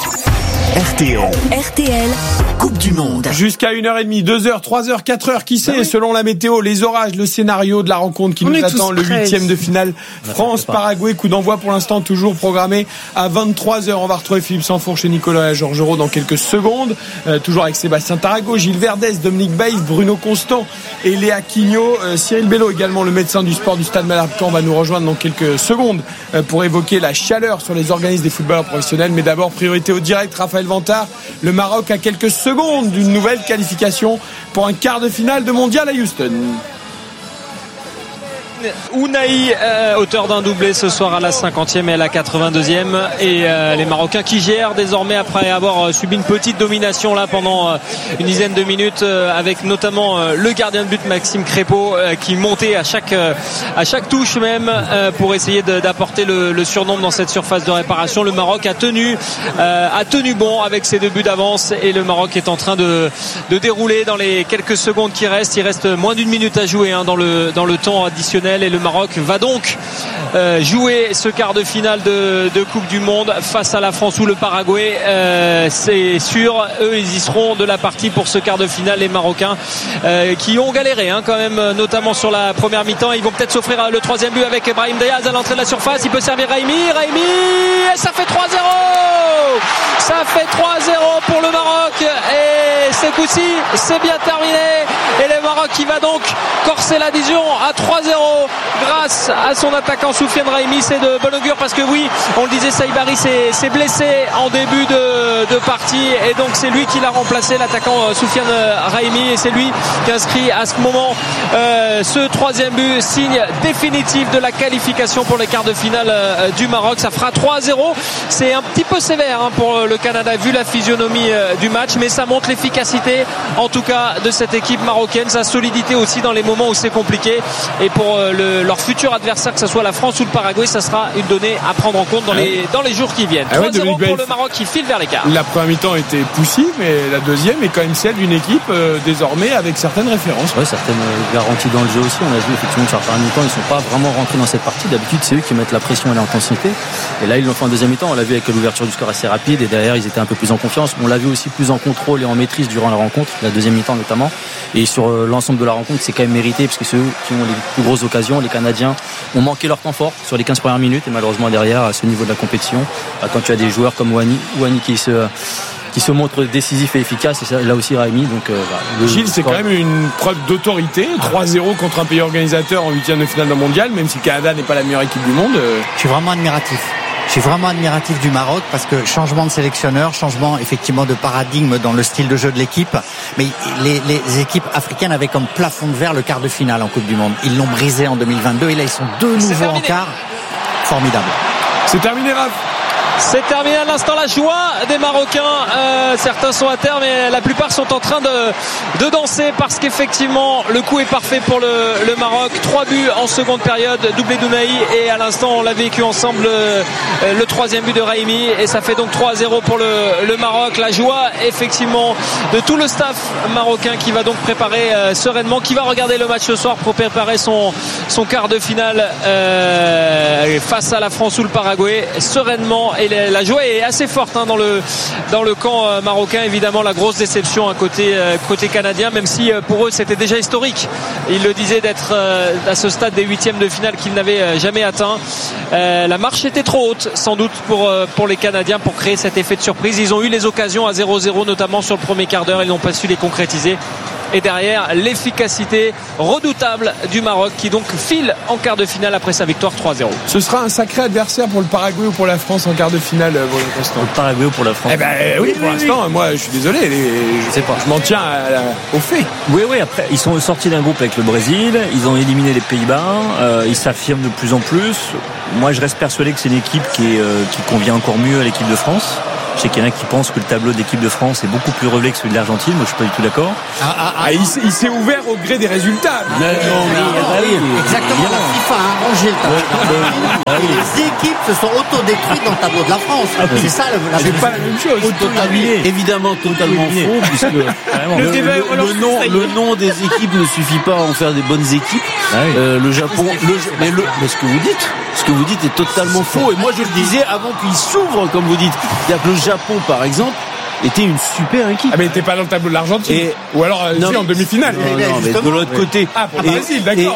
RTL, Coupe du Monde. Jusqu'à 1h30, 2h, 3h, 4h, qui sait, selon la météo, les orages, le scénario de la rencontre qui nous attend, le 8e de finale France-Paraguay. Coup d'envoi pour l'instant toujours programmé à 23h. On va retrouver Philippe Sansfourche et Nicolas Georgerot dans quelques secondes. Toujours avec Sébastien Tarago, Gilles Verdès, Dominique Baïf, Bruno Constant et Léa Quignot. Cyril Bello également, le médecin du sport du Stade Malherbe-Caen, va nous rejoindre dans quelques secondes pour évoquer la chaleur sur les organismes des footballeurs professionnels. Mais d'abord, priorité au direct, Raphaël Vantard. Le Maroc a quelques secondes d'une nouvelle qualification pour un quart de finale de mondial à Houston. Ounahi, auteur d'un doublé ce soir à la 50e et à la 82e, et les Marocains qui gèrent désormais après avoir subi une petite domination là pendant une dizaine de minutes, avec notamment le gardien de but Maxime Crépeau qui montait à chaque touche même pour essayer d'apporter le surnombre dans cette surface de réparation. Le Maroc a tenu bon avec ses 2 buts d'avance, et le Maroc est en train de dérouler dans les quelques secondes qui restent. Il reste moins d'une minute à jouer dans le temps additionnel, et le Maroc va donc jouer ce quart de finale de Coupe du Monde face à la France ou le Paraguay. C'est sûr, eux ils y seront de la partie pour ce quart de finale, les Marocains qui ont galéré quand même, notamment sur la première mi-temps. Ils vont peut-être s'offrir le 3e but avec Brahim Diaz à l'entrée de la surface. Il peut servir Raimi, et ça fait 3-0. Ça fait 3-0 pour le Maroc, et ce coup-ci c'est bien terminé, et le Maroc qui va donc corser l'adhésion à 3-0 grâce à son attaquant Soufiane Raimi. C'est de bon augure parce que oui, on le disait, Saïbari s'est blessé en début de partie, et donc c'est lui qui l'a remplacé, l'attaquant Soufiane Raimi, et c'est lui qui inscrit à ce moment ce 3e but, signe définitif de la qualification pour les quarts de finale du Maroc. Ça fera 3-0. C'est un petit peu sévère pour le Canada vu la physionomie du match, mais ça montre l'efficacité en tout cas de cette équipe marocaine, sa solidité aussi dans les moments où c'est compliqué. Et pour leur futur adversaire, que ce soit la France ou le Paraguay, ça sera une donnée à prendre en compte dans les jours qui viennent. 3-0 pour le Maroc qui file vers l'écart. La première mi-temps était poussive, mais la deuxième est quand même celle d'une équipe désormais avec certaines références. Ouais, certaines garanties dans le jeu aussi. On a vu effectivement que sur la première mi-temps, ils ne sont pas vraiment rentrés dans cette partie. D'habitude, c'est eux qui mettent la pression et l'intensité. Et là, ils l'ont fait en deuxième mi-temps. On l'a vu avec l'ouverture du score assez rapide, et derrière, ils étaient un peu plus en confiance. On l'a vu aussi plus en contrôle et en maîtrise durant la rencontre, la deuxième mi-temps notamment. Et sur l'ensemble de la rencontre, c'est quand même mérité, parce que c'est eux qui ont les plus grosses occasions. Les Canadiens ont manqué leur temps fort sur les 15 premières minutes, et malheureusement derrière, à ce niveau de la compétition, quand tu as des joueurs comme Ouani qui se montre décisif et efficace, et là aussi Raimi. Donc, Gilles, c'est quand même une preuve d'autorité. 3-0 contre un pays organisateur en 8e de finale d'un mondial, même si le Canada n'est pas la meilleure équipe du monde. Je suis vraiment admiratif. Je suis vraiment admiratif du Maroc, parce que changement de sélectionneur, changement effectivement de paradigme dans le style de jeu de l'équipe. Mais les équipes africaines avaient comme plafond de verre le quart de finale en Coupe du Monde. Ils l'ont brisé en 2022, et là ils sont de nouveau en quart. Formidable. C'est terminé, Raph. C'est terminé à l'instant, la joie des Marocains. Certains sont à terre, mais la plupart sont en train de danser, parce qu'effectivement le coup est parfait pour le Maroc. 3 buts en seconde période, doublé d'Ounahi, et à l'instant on l'a vécu ensemble, le 3e but de Raimi, et ça fait donc 3-0 pour le Maroc. La joie effectivement de tout le staff marocain qui va donc préparer sereinement, qui va regarder le match ce soir pour préparer son quart de finale face à la France ou le Paraguay sereinement. Et la joie est assez forte dans le camp marocain. Évidemment, la grosse déception côté canadien, même si pour eux c'était déjà historique. Ils le disaient d'être à ce stade des 8e de finale qu'ils n'avaient jamais atteint. La marche était trop haute, sans doute pour les Canadiens, pour créer cet effet de surprise. Ils ont eu les occasions à 0-0, notamment sur le premier quart d'heure. Ils n'ont pas su les concrétiser. Et derrière, l'efficacité redoutable du Maroc qui donc file en quart de finale après sa victoire 3-0. Ce sera un sacré adversaire pour le Paraguay ou pour la France en quart de finale, Bruno Constant. Pour le Paraguay ou pour la France. Eh ben oui, pour l'instant, moi je suis désolé, je m'en tiens au fait. Oui, après, ils sont sortis d'un groupe avec le Brésil, ils ont éliminé les Pays-Bas, ils s'affirment de plus en plus. Moi, je reste persuadé que c'est une équipe qui convient encore mieux à l'équipe de France. Je sais qu'il y en a qui pensent que le tableau d'équipe de France est beaucoup plus relevé que celui de l'Argentine. Moi, je suis pas du tout d'accord. Il s'est ouvert au gré des résultats. Exactement, la FIFA a arrangé le tableau. Les équipes se sont autodétruites dans le tableau de la France. C'est ça c'est pas la même chose. Évidemment, totalement faux, puisque le nom des équipes ne suffit pas à en faire des bonnes équipes. Le Japon, mais ce que vous dites est totalement faux. Et moi, je le disais avant qu'il s'ouvre, comme vous dites. C'est-à-dire que le Japon, par exemple, était une super équipe. Ah, mais il n'était pas dans le tableau de l'Argentine. Ou alors en demi-finale. Non, mais de l'autre côté. Ah, pour le Brésil, d'accord.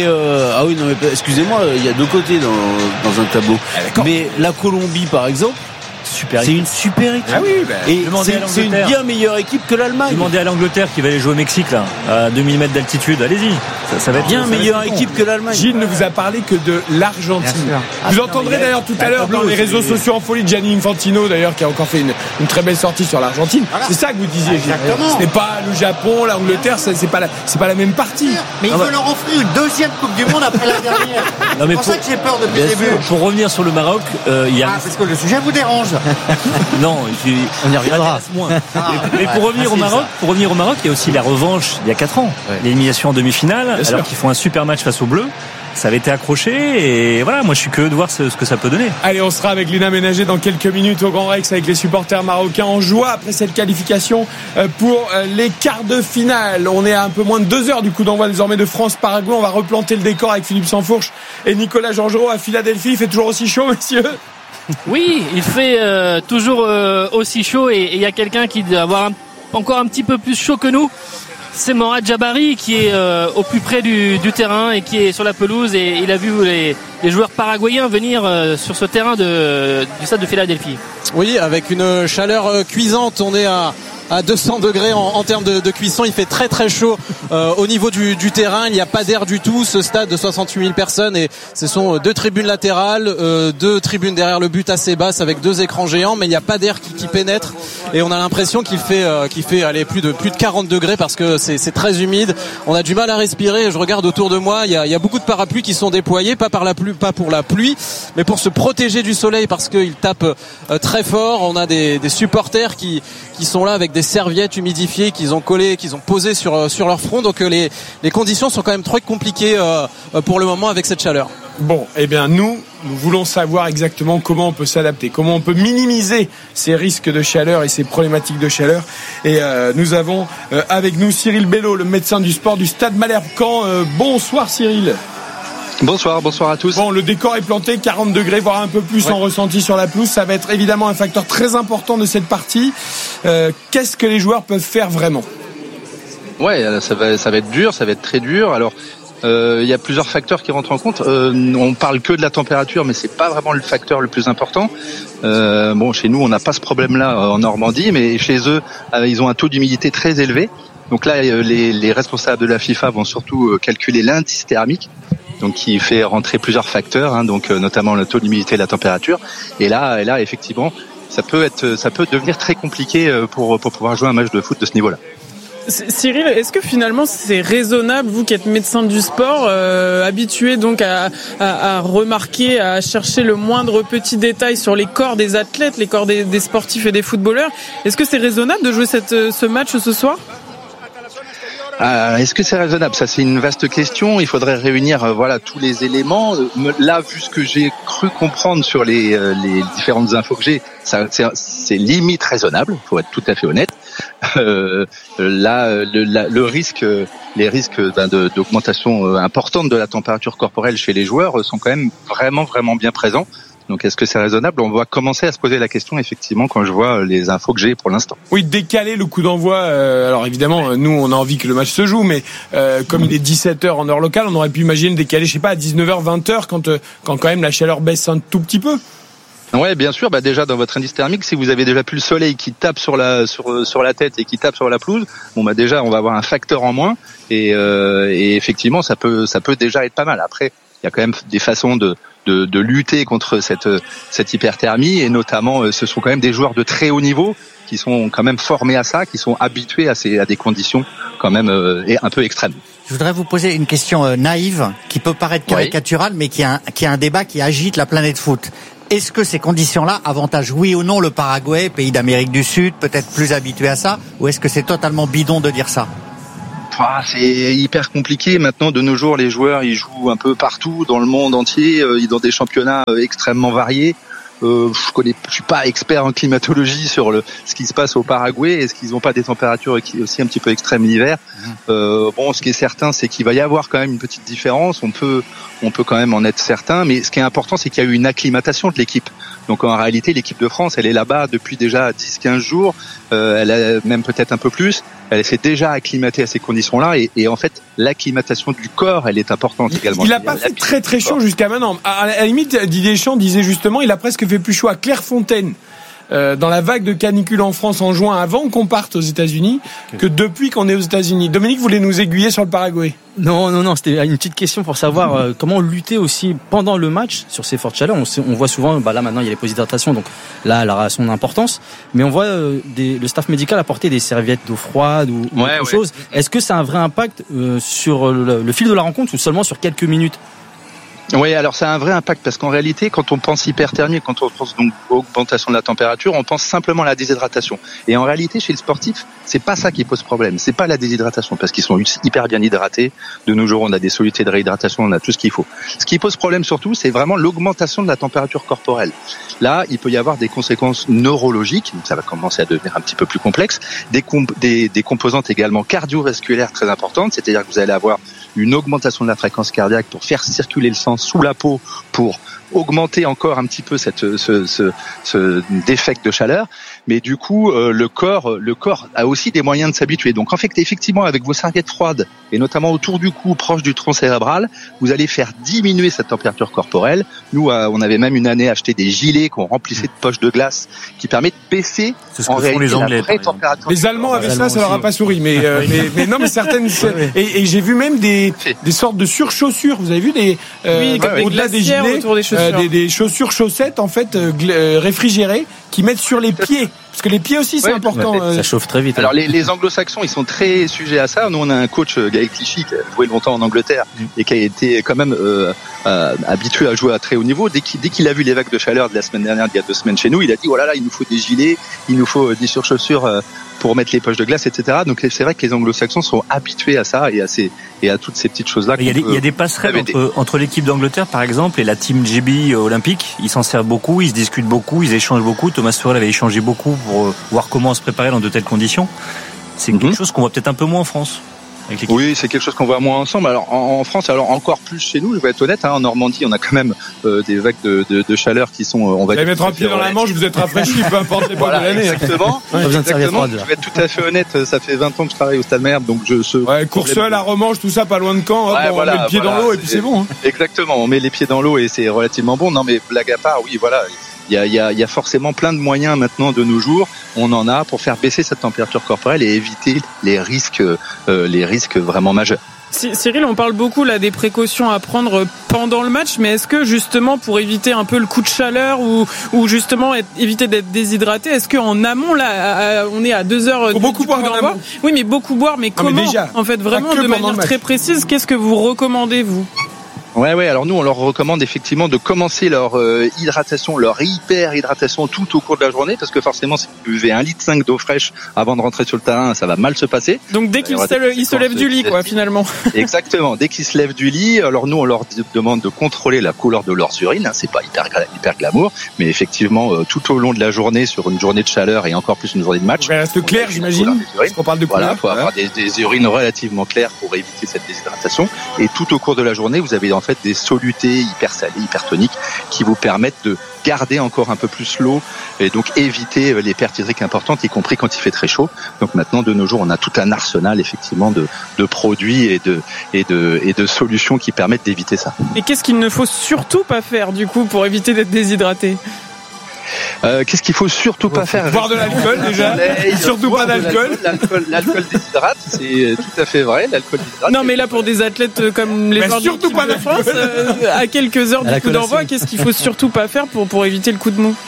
Ah oui, non, mais excusez-moi, il y a deux côtés dans un tableau. Mais la Colombie, par exemple, c'est une super équipe. Ah oui, et c'est une bien meilleure équipe que l'Allemagne. Demandez à l'Angleterre qui va aller jouer au Mexique là, à 2000 mètres d'altitude. Allez-y. Ça va être bien meilleure équipe que l'Allemagne. Gilles ne vous a parlé que de l'Argentine. Vous entendrez d'ailleurs tout à l'heure dans les réseaux sociaux en folie Gianni Infantino d'ailleurs qui a encore fait une très belle sortie sur l'Argentine. Voilà. C'est ça que vous disiez, Gilles. Ce n'est pas le Japon, l'Angleterre, c'est pas la même partie. Mais il veut leur offrir une deuxième Coupe du Monde après la dernière. C'est pour ça que j'ai peur depuis le début. Pour revenir sur le Maroc, il y a. Parce que le sujet vous dérange. Non, on y reviendra. Mais pour revenir au Maroc, il y a aussi la revanche il y a 4 ans, l'élimination en demi-finale, alors qu'ils font un super match face aux Bleus. Ça avait été accroché et voilà, moi je suis curieux de voir ce que ça peut donner. Allez, on sera avec Lina Ménager dans quelques minutes au Grand Rex avec les supporters marocains en joie après cette qualification pour les quarts de finale. On est à un peu moins de 2 heures du coup d'envoi désormais de France-Paraguay. On va replanter le décor avec Philippe Sansfourche et Nicolas Georgerot à Philadelphie. Il fait toujours aussi chaud, messieurs? Oui, il fait toujours aussi chaud et il y a quelqu'un qui doit avoir encore un petit peu plus chaud que nous. C'est Morad Jabari qui est au plus près du terrain et qui est sur la pelouse et il a vu les joueurs paraguayens venir sur ce terrain du stade de Philadelphie. Oui, avec une chaleur cuisante, on est à 200 degrés en termes de cuisson. Il fait très très chaud au niveau du terrain. Il n'y a pas d'air du tout. Ce stade de 68 000 personnes et ce sont 2 tribunes latérales, 2 tribunes derrière le but assez basses avec 2 écrans géants, mais il n'y a pas d'air qui pénètre et on a l'impression qu'il fait plus de 40 degrés parce que c'est très humide. On a du mal à respirer. Je regarde autour de moi, il y a beaucoup de parapluies qui sont déployés, pas pour la pluie, mais pour se protéger du soleil parce qu'il tape très fort. On a des supporters qui sont là avec des serviettes humidifiées qu'ils ont posées sur leur front. Donc les conditions sont quand même très compliquées pour le moment avec cette chaleur. Bon, eh bien nous voulons savoir exactement comment on peut s'adapter, comment on peut minimiser ces risques de chaleur et ces problématiques de chaleur. Et nous avons avec nous Cyril Bello, le médecin du sport du Stade Malherbe-Caen. Bonsoir Cyril. Bonsoir à tous. Bon, le décor est planté, 40 degrés, voire un peu plus en ressenti sur la pelouse. Ça va être évidemment un facteur très important de cette partie. Qu'est-ce que les joueurs peuvent faire vraiment ? Ouais, ça va être dur, ça va être très dur. Alors, il y a plusieurs facteurs qui rentrent en compte. On parle que de la température, mais c'est pas vraiment le facteur le plus important. Chez nous, on n'a pas ce problème-là en Normandie, mais chez eux, ils ont un taux d'humidité très élevé. Donc là, les responsables de la FIFA vont surtout calculer l'indice thermique, donc qui fait rentrer plusieurs facteurs, donc notamment le taux d'humidité et la température. Et là, effectivement, ça peut devenir très compliqué pour pouvoir jouer un match de foot de ce niveau-là. Cyril, est-ce que finalement c'est raisonnable, vous qui êtes médecin du sport, habitué donc à remarquer, à chercher le moindre petit détail sur les corps des athlètes, les corps des sportifs et des footballeurs, est-ce que c'est raisonnable de jouer ce match ce soir ? Est-ce que c'est raisonnable ? Ça, c'est une vaste question. Il faudrait réunir tous les éléments. Là, vu ce que j'ai cru comprendre sur les différentes infos que j'ai, c'est limite raisonnable. Faut être tout à fait honnête. Les risques d'augmentation importante de la température corporelle chez les joueurs sont quand même vraiment bien présents. Donc est-ce que c'est raisonnable ? On va commencer à se poser la question effectivement quand je vois les infos que j'ai pour l'instant. Oui, décaler le coup d'envoi. Alors évidemment, nous on a envie que le match se joue, mais comme il est 17h en heure locale, on aurait pu imaginer le décaler, je sais pas, à 19h, 20h quand même la chaleur baisse un tout petit peu. Ouais, bien sûr. Bah déjà dans votre indice thermique, si vous avez déjà plus le soleil qui tape sur la tête et qui tape sur la pelouse, bon bah déjà on va avoir un facteur en moins et effectivement ça peut déjà être pas mal. Après, il y a quand même des façons de lutter contre cette hyperthermie et notamment ce sont quand même des joueurs de très haut niveau qui sont quand même formés à ça, qui sont habitués à des conditions quand même un peu extrêmes. Je voudrais vous poser une question naïve qui peut paraître caricaturale, mais qui est un débat qui agite la planète foot. Est-ce que ces conditions-là avantagent oui ou non le Paraguay, pays d'Amérique du Sud, peut-être plus habitué à ça, ou est-ce que c'est totalement bidon de dire ça? C'est hyper compliqué maintenant. De nos jours, les joueurs ils jouent un peu partout dans le monde entier, dans des championnats extrêmement variés. Je suis pas expert en climatologie sur ce qui se passe au Paraguay. Est-ce qu'ils n'ont pas des températures aussi un petit peu extrêmes l'hiver? Bon, ce qui est certain, c'est qu'il va y avoir quand même une petite différence. On peut quand même en être certain. Mais ce qui est important, c'est qu'il y a eu une acclimatation de l'équipe. Donc en réalité, l'équipe de France, elle est là-bas depuis déjà 10-15 jours. Elle a même peut-être un peu plus. Elle s'est déjà acclimatée à ces conditions-là et en fait, l'acclimatation du corps, elle est importante également. Il n'a pas fait très très chaud jusqu'à maintenant. À la limite, Didier Deschamps disait justement, il a presque fait plus chaud à Clairefontaine dans la vague de canicule en France en juin avant qu'on parte aux États-Unis que depuis qu'on est aux États-Unis. Dominique voulait nous aiguiller sur le Paraguay. Non, c'était une petite question pour savoir comment lutter aussi pendant le match sur ces fortes chaleurs. On voit souvent, là maintenant il y a les pauses d'hydratation, donc là elle a son importance, mais on voit le staff médical apporter des serviettes d'eau froide ou autre chose. Est-ce que ça a un vrai impact sur le fil de la rencontre ou seulement sur quelques minutes? Oui, alors ça a un vrai impact parce qu'en réalité, quand on pense hyperthermie, quand on pense donc augmentation de la température, on pense simplement à la déshydratation. Et en réalité, chez le sportif, c'est pas ça qui pose problème. C'est pas la déshydratation parce qu'ils sont hyper bien hydratés. De nos jours, on a des solutés de réhydratation, on a tout ce qu'il faut. Ce qui pose problème surtout, c'est vraiment l'augmentation de la température corporelle. Là, il peut y avoir des conséquences neurologiques. Ça va commencer à devenir un petit peu plus complexe. Des composantes également cardiovasculaires très importantes. C'est-à-dire que vous allez avoir une augmentation de la fréquence cardiaque pour faire circuler le sang sous la peau pour augmenter encore un petit peu ce défect de chaleur, mais du coup le corps a aussi des moyens de s'habituer. Donc en fait, effectivement, avec vos serviettes froides et notamment autour du cou, proche du tronc cérébral, vous allez faire diminuer cette température corporelle. Nous, on avait même une année acheté des gilets qu'on remplissait de poches de glace qui permettent de baisser en réalité la vraie température. Les Allemands avaient ça leur a pas souri, mais non, mais certaines et j'ai vu même des sortes de surchaussures. Vous avez vu au-delà des gilets, autour des chaussures. Des chaussures chaussettes en fait réfrigérées qui mettent sur les pieds parce que les pieds aussi c'est important. Ça chauffe très vite. Alors les anglo-saxons ils sont très sujets à ça. Nous on a un coach Gaël Clichy qui a joué longtemps en Angleterre et qui a été quand même habitué à jouer à très haut niveau. Dès qu'il a vu les vagues de chaleur de la semaine dernière, il y a 2 semaines chez nous, il a dit oh là là, il nous faut des gilets, il nous faut des surchaussures pour mettre les poches de glace, etc. Donc c'est vrai que les anglo-saxons sont habitués à ça et à toutes ces petites choses-là. Il y a des passerelles entre l'équipe d'Angleterre, par exemple, et la team GB olympique. Ils s'en servent beaucoup, ils se discutent beaucoup, ils échangent beaucoup. Thomas Tuchel avait échangé beaucoup pour voir comment se préparer dans de telles conditions. C'est quelque chose qu'on voit peut-être un peu moins en France. Oui, c'est quelque chose qu'on voit moins ensemble. Alors en France, alors encore plus chez nous, je vais être honnête, en Normandie, on a quand même des vagues de chaleur qui sont, on va dire. Vous allez mettre un pied dans la Manche, vous êtes rafraîchi, peu importe les points de l'année. Exactement. Exactement. Je vais être tout à fait honnête, ça fait 20 ans que je travaille au Stade Malherbe, donc Courseul, la Romanche, tout ça, pas loin de Caen, on met le pied dans l'eau et puis c'est bon. Exactement, on met les pieds dans l'eau et c'est relativement bon. Non mais blague à part, oui, voilà. Il y a forcément plein de moyens maintenant de nos jours. On en a pour faire baisser cette température corporelle et éviter les risques vraiment majeurs. Cyril, on parle beaucoup là des précautions à prendre pendant le match, mais est-ce que justement pour éviter un peu le coup de chaleur ou justement éviter d'être déshydraté, est-ce qu'en amont là, on est à 2 heures du beaucoup boire en amont. Oui, mais beaucoup boire, mais comment en fait vraiment de manière très précise, qu'est-ce que vous recommandez vous? Ouais. Alors nous, on leur recommande effectivement de commencer leur hydratation, leur hyper-hydratation tout au cours de la journée, parce que forcément, si vous buvez 1,5 litre d'eau fraîche avant de rentrer sur le terrain, ça va mal se passer. Donc dès qu'ils se lèvent du lit, quoi, finalement. Exactement. Dès qu'ils se lèvent du lit, alors nous, on leur demande de contrôler la couleur de leurs urines. C'est pas hyper glamour, mais effectivement, tout au long de la journée, sur une journée de chaleur et encore plus une journée de match. Ça reste clair, j'imagine. On parle de couleur. Voilà, faut avoir des urines relativement claires pour éviter cette déshydratation. Et tout au cours de la journée, vous avez en fait des solutés hyper salées, hypertoniques qui vous permettent de garder encore un peu plus l'eau et donc éviter les pertes hydriques importantes, y compris quand il fait très chaud. Donc maintenant, de nos jours, on a tout un arsenal effectivement de produits et de solutions qui permettent d'éviter ça. Et qu'est-ce qu'il ne faut surtout pas faire du coup pour éviter d'être déshydraté ? Qu'est-ce qu'il faut surtout pas faire? Boire de l'alcool déjà. Surtout pas d'alcool. L'alcool déshydrate, c'est tout à fait vrai. L'alcool déshydrate. Non, mais là pour des athlètes comme les joueurs surtout pas de France, à quelques heures du coup d'envoi, qu'est-ce qu'il faut surtout pas faire pour éviter le coup de mou?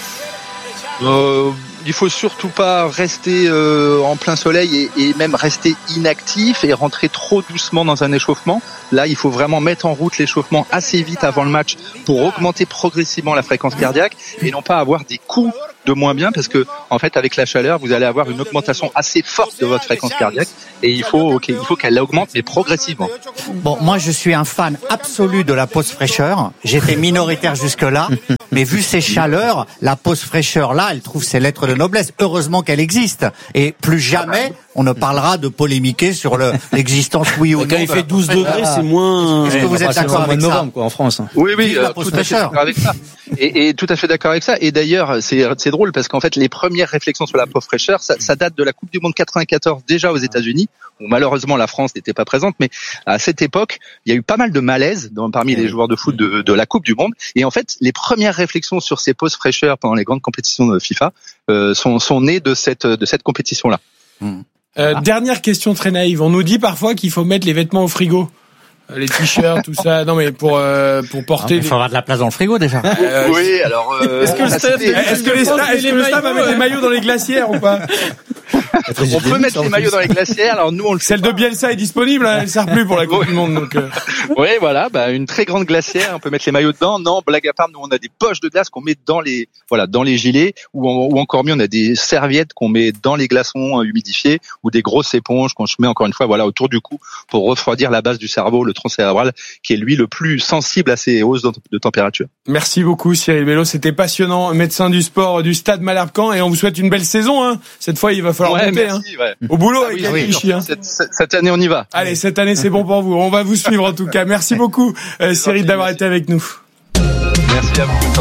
Il faut surtout pas rester en plein soleil et même rester inactif et rentrer trop doucement dans un échauffement. Là, il faut vraiment mettre en route l'échauffement assez vite avant le match pour augmenter progressivement la fréquence cardiaque et non pas avoir des coups de moins bien, parce que en fait avec la chaleur vous allez avoir une augmentation assez forte de votre fréquence cardiaque et il faut qu'elle augmente mais progressivement. Bon, moi je suis un fan absolu de la pause fraîcheur. J'étais minoritaire jusque-là, mais vu ces chaleurs, la pause fraîcheur là, elle trouve ses lettres de noblesse. Heureusement qu'elle existe et plus jamais on ne parlera de polémiquer sur l'existence oui ou non. Quand il fait 12 degrés, c'est moins. Est-ce que vous êtes d'accord avec ça? Quoi, en France. Oui, tout à fait d'accord avec ça. Et tout à fait d'accord avec ça. Et d'ailleurs, c'est drôle parce qu'en fait, les premières réflexions sur la pause fraîcheur, ça date de la Coupe du Monde 94 déjà aux États-Unis, où malheureusement la France n'était pas présente. Mais à cette époque, il y a eu pas mal de malaise parmi les joueurs de foot de la Coupe du Monde. Et en fait, les premières réflexions sur ces pauses fraîcheurs pendant les grandes compétitions de FIFA sont nées de cette compétition-là. Dernière question très naïve. On nous dit parfois qu'il faut mettre les vêtements au frigo. Les t-shirts, tout ça. Non, mais pour porter. Il faut avoir de la place dans le frigo déjà. Oui, alors. Est-ce que le staff va mettre les maillots dans les glacières ou pas? On peut mettre les maillots dans les glacières. Alors nous, on le fait. Celle de Bielsa est disponible. Hein, elle sert plus pour la Coupe du Monde. Donc. Oui, voilà. Une très grande glacière. On peut mettre les maillots dedans. Non, blague à part, nous on a des poches de glace qu'on met dans les gilets, ou encore mieux, on a des serviettes qu'on met dans les glaçons humidifiés, ou des grosses éponges qu'on se met encore une fois autour du cou pour refroidir la base du cerveau, le tronc cérébral, qui est lui le plus sensible à ces hausses de température. Merci beaucoup Cyril Belot, c'était passionnant, médecin du sport du Stade Malherbe-Caen, et on vous souhaite une belle saison. Hein. Cette fois, il va falloir monter. Merci, au boulot avec Clichy. Hein. Cette année, on y va. Allez, cette année, c'est bon pour vous. On va vous suivre en tout cas. Merci beaucoup Cyril d'avoir été avec nous. Merci à vous.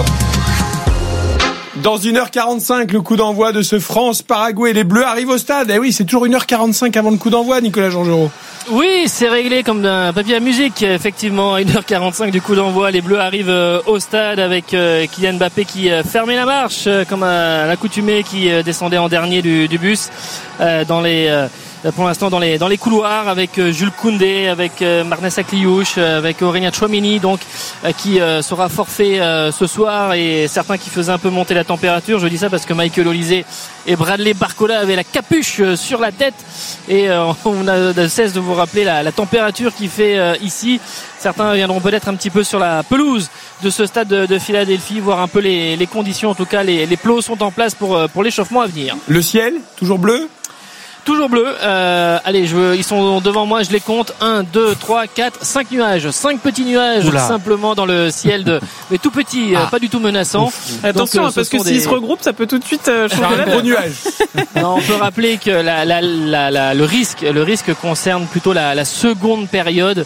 Dans 1h45, le coup d'envoi de ce France-Paraguay. Les Bleus arrivent au stade. Eh oui, c'est toujours 1h45 avant le coup d'envoi, Nicolas Georgerot. Oui, c'est réglé comme d'un papier à musique. Effectivement, à 1h45 du coup d'envoi, les Bleus arrivent au stade avec Kylian Mbappé qui fermait la marche, comme à l'accoutumée, qui descendait en dernier du bus pour l'instant dans les couloirs, avec Jules Koundé, avec Marnès Akliouche, avec Aurélien Tchouameni, donc qui sera forfait ce soir, et certains qui faisaient un peu monter la température. Je dis ça parce que Michael Olise et Bradley Barcola avaient la capuche sur la tête, et on a de cesse de vous rappeler la température qu'il fait ici. Certains viendront peut-être un petit peu sur la pelouse de ce stade de Philadelphie, voir un peu les conditions. En tout cas, les plots sont en place pour l'échauffement à venir. Le ciel, toujours bleu? Toujours bleu. Allez, ils sont devant moi, je les compte. 1, 2, 3, 4, 5 nuages. 5 petits nuages. Oula. Simplement dans le ciel mais tout petit, pas du tout menaçant. Attention, donc, parce que s'ils se regroupent, ça peut tout de suite changer un gros nuage. Non, on peut rappeler que le risque concerne plutôt la seconde période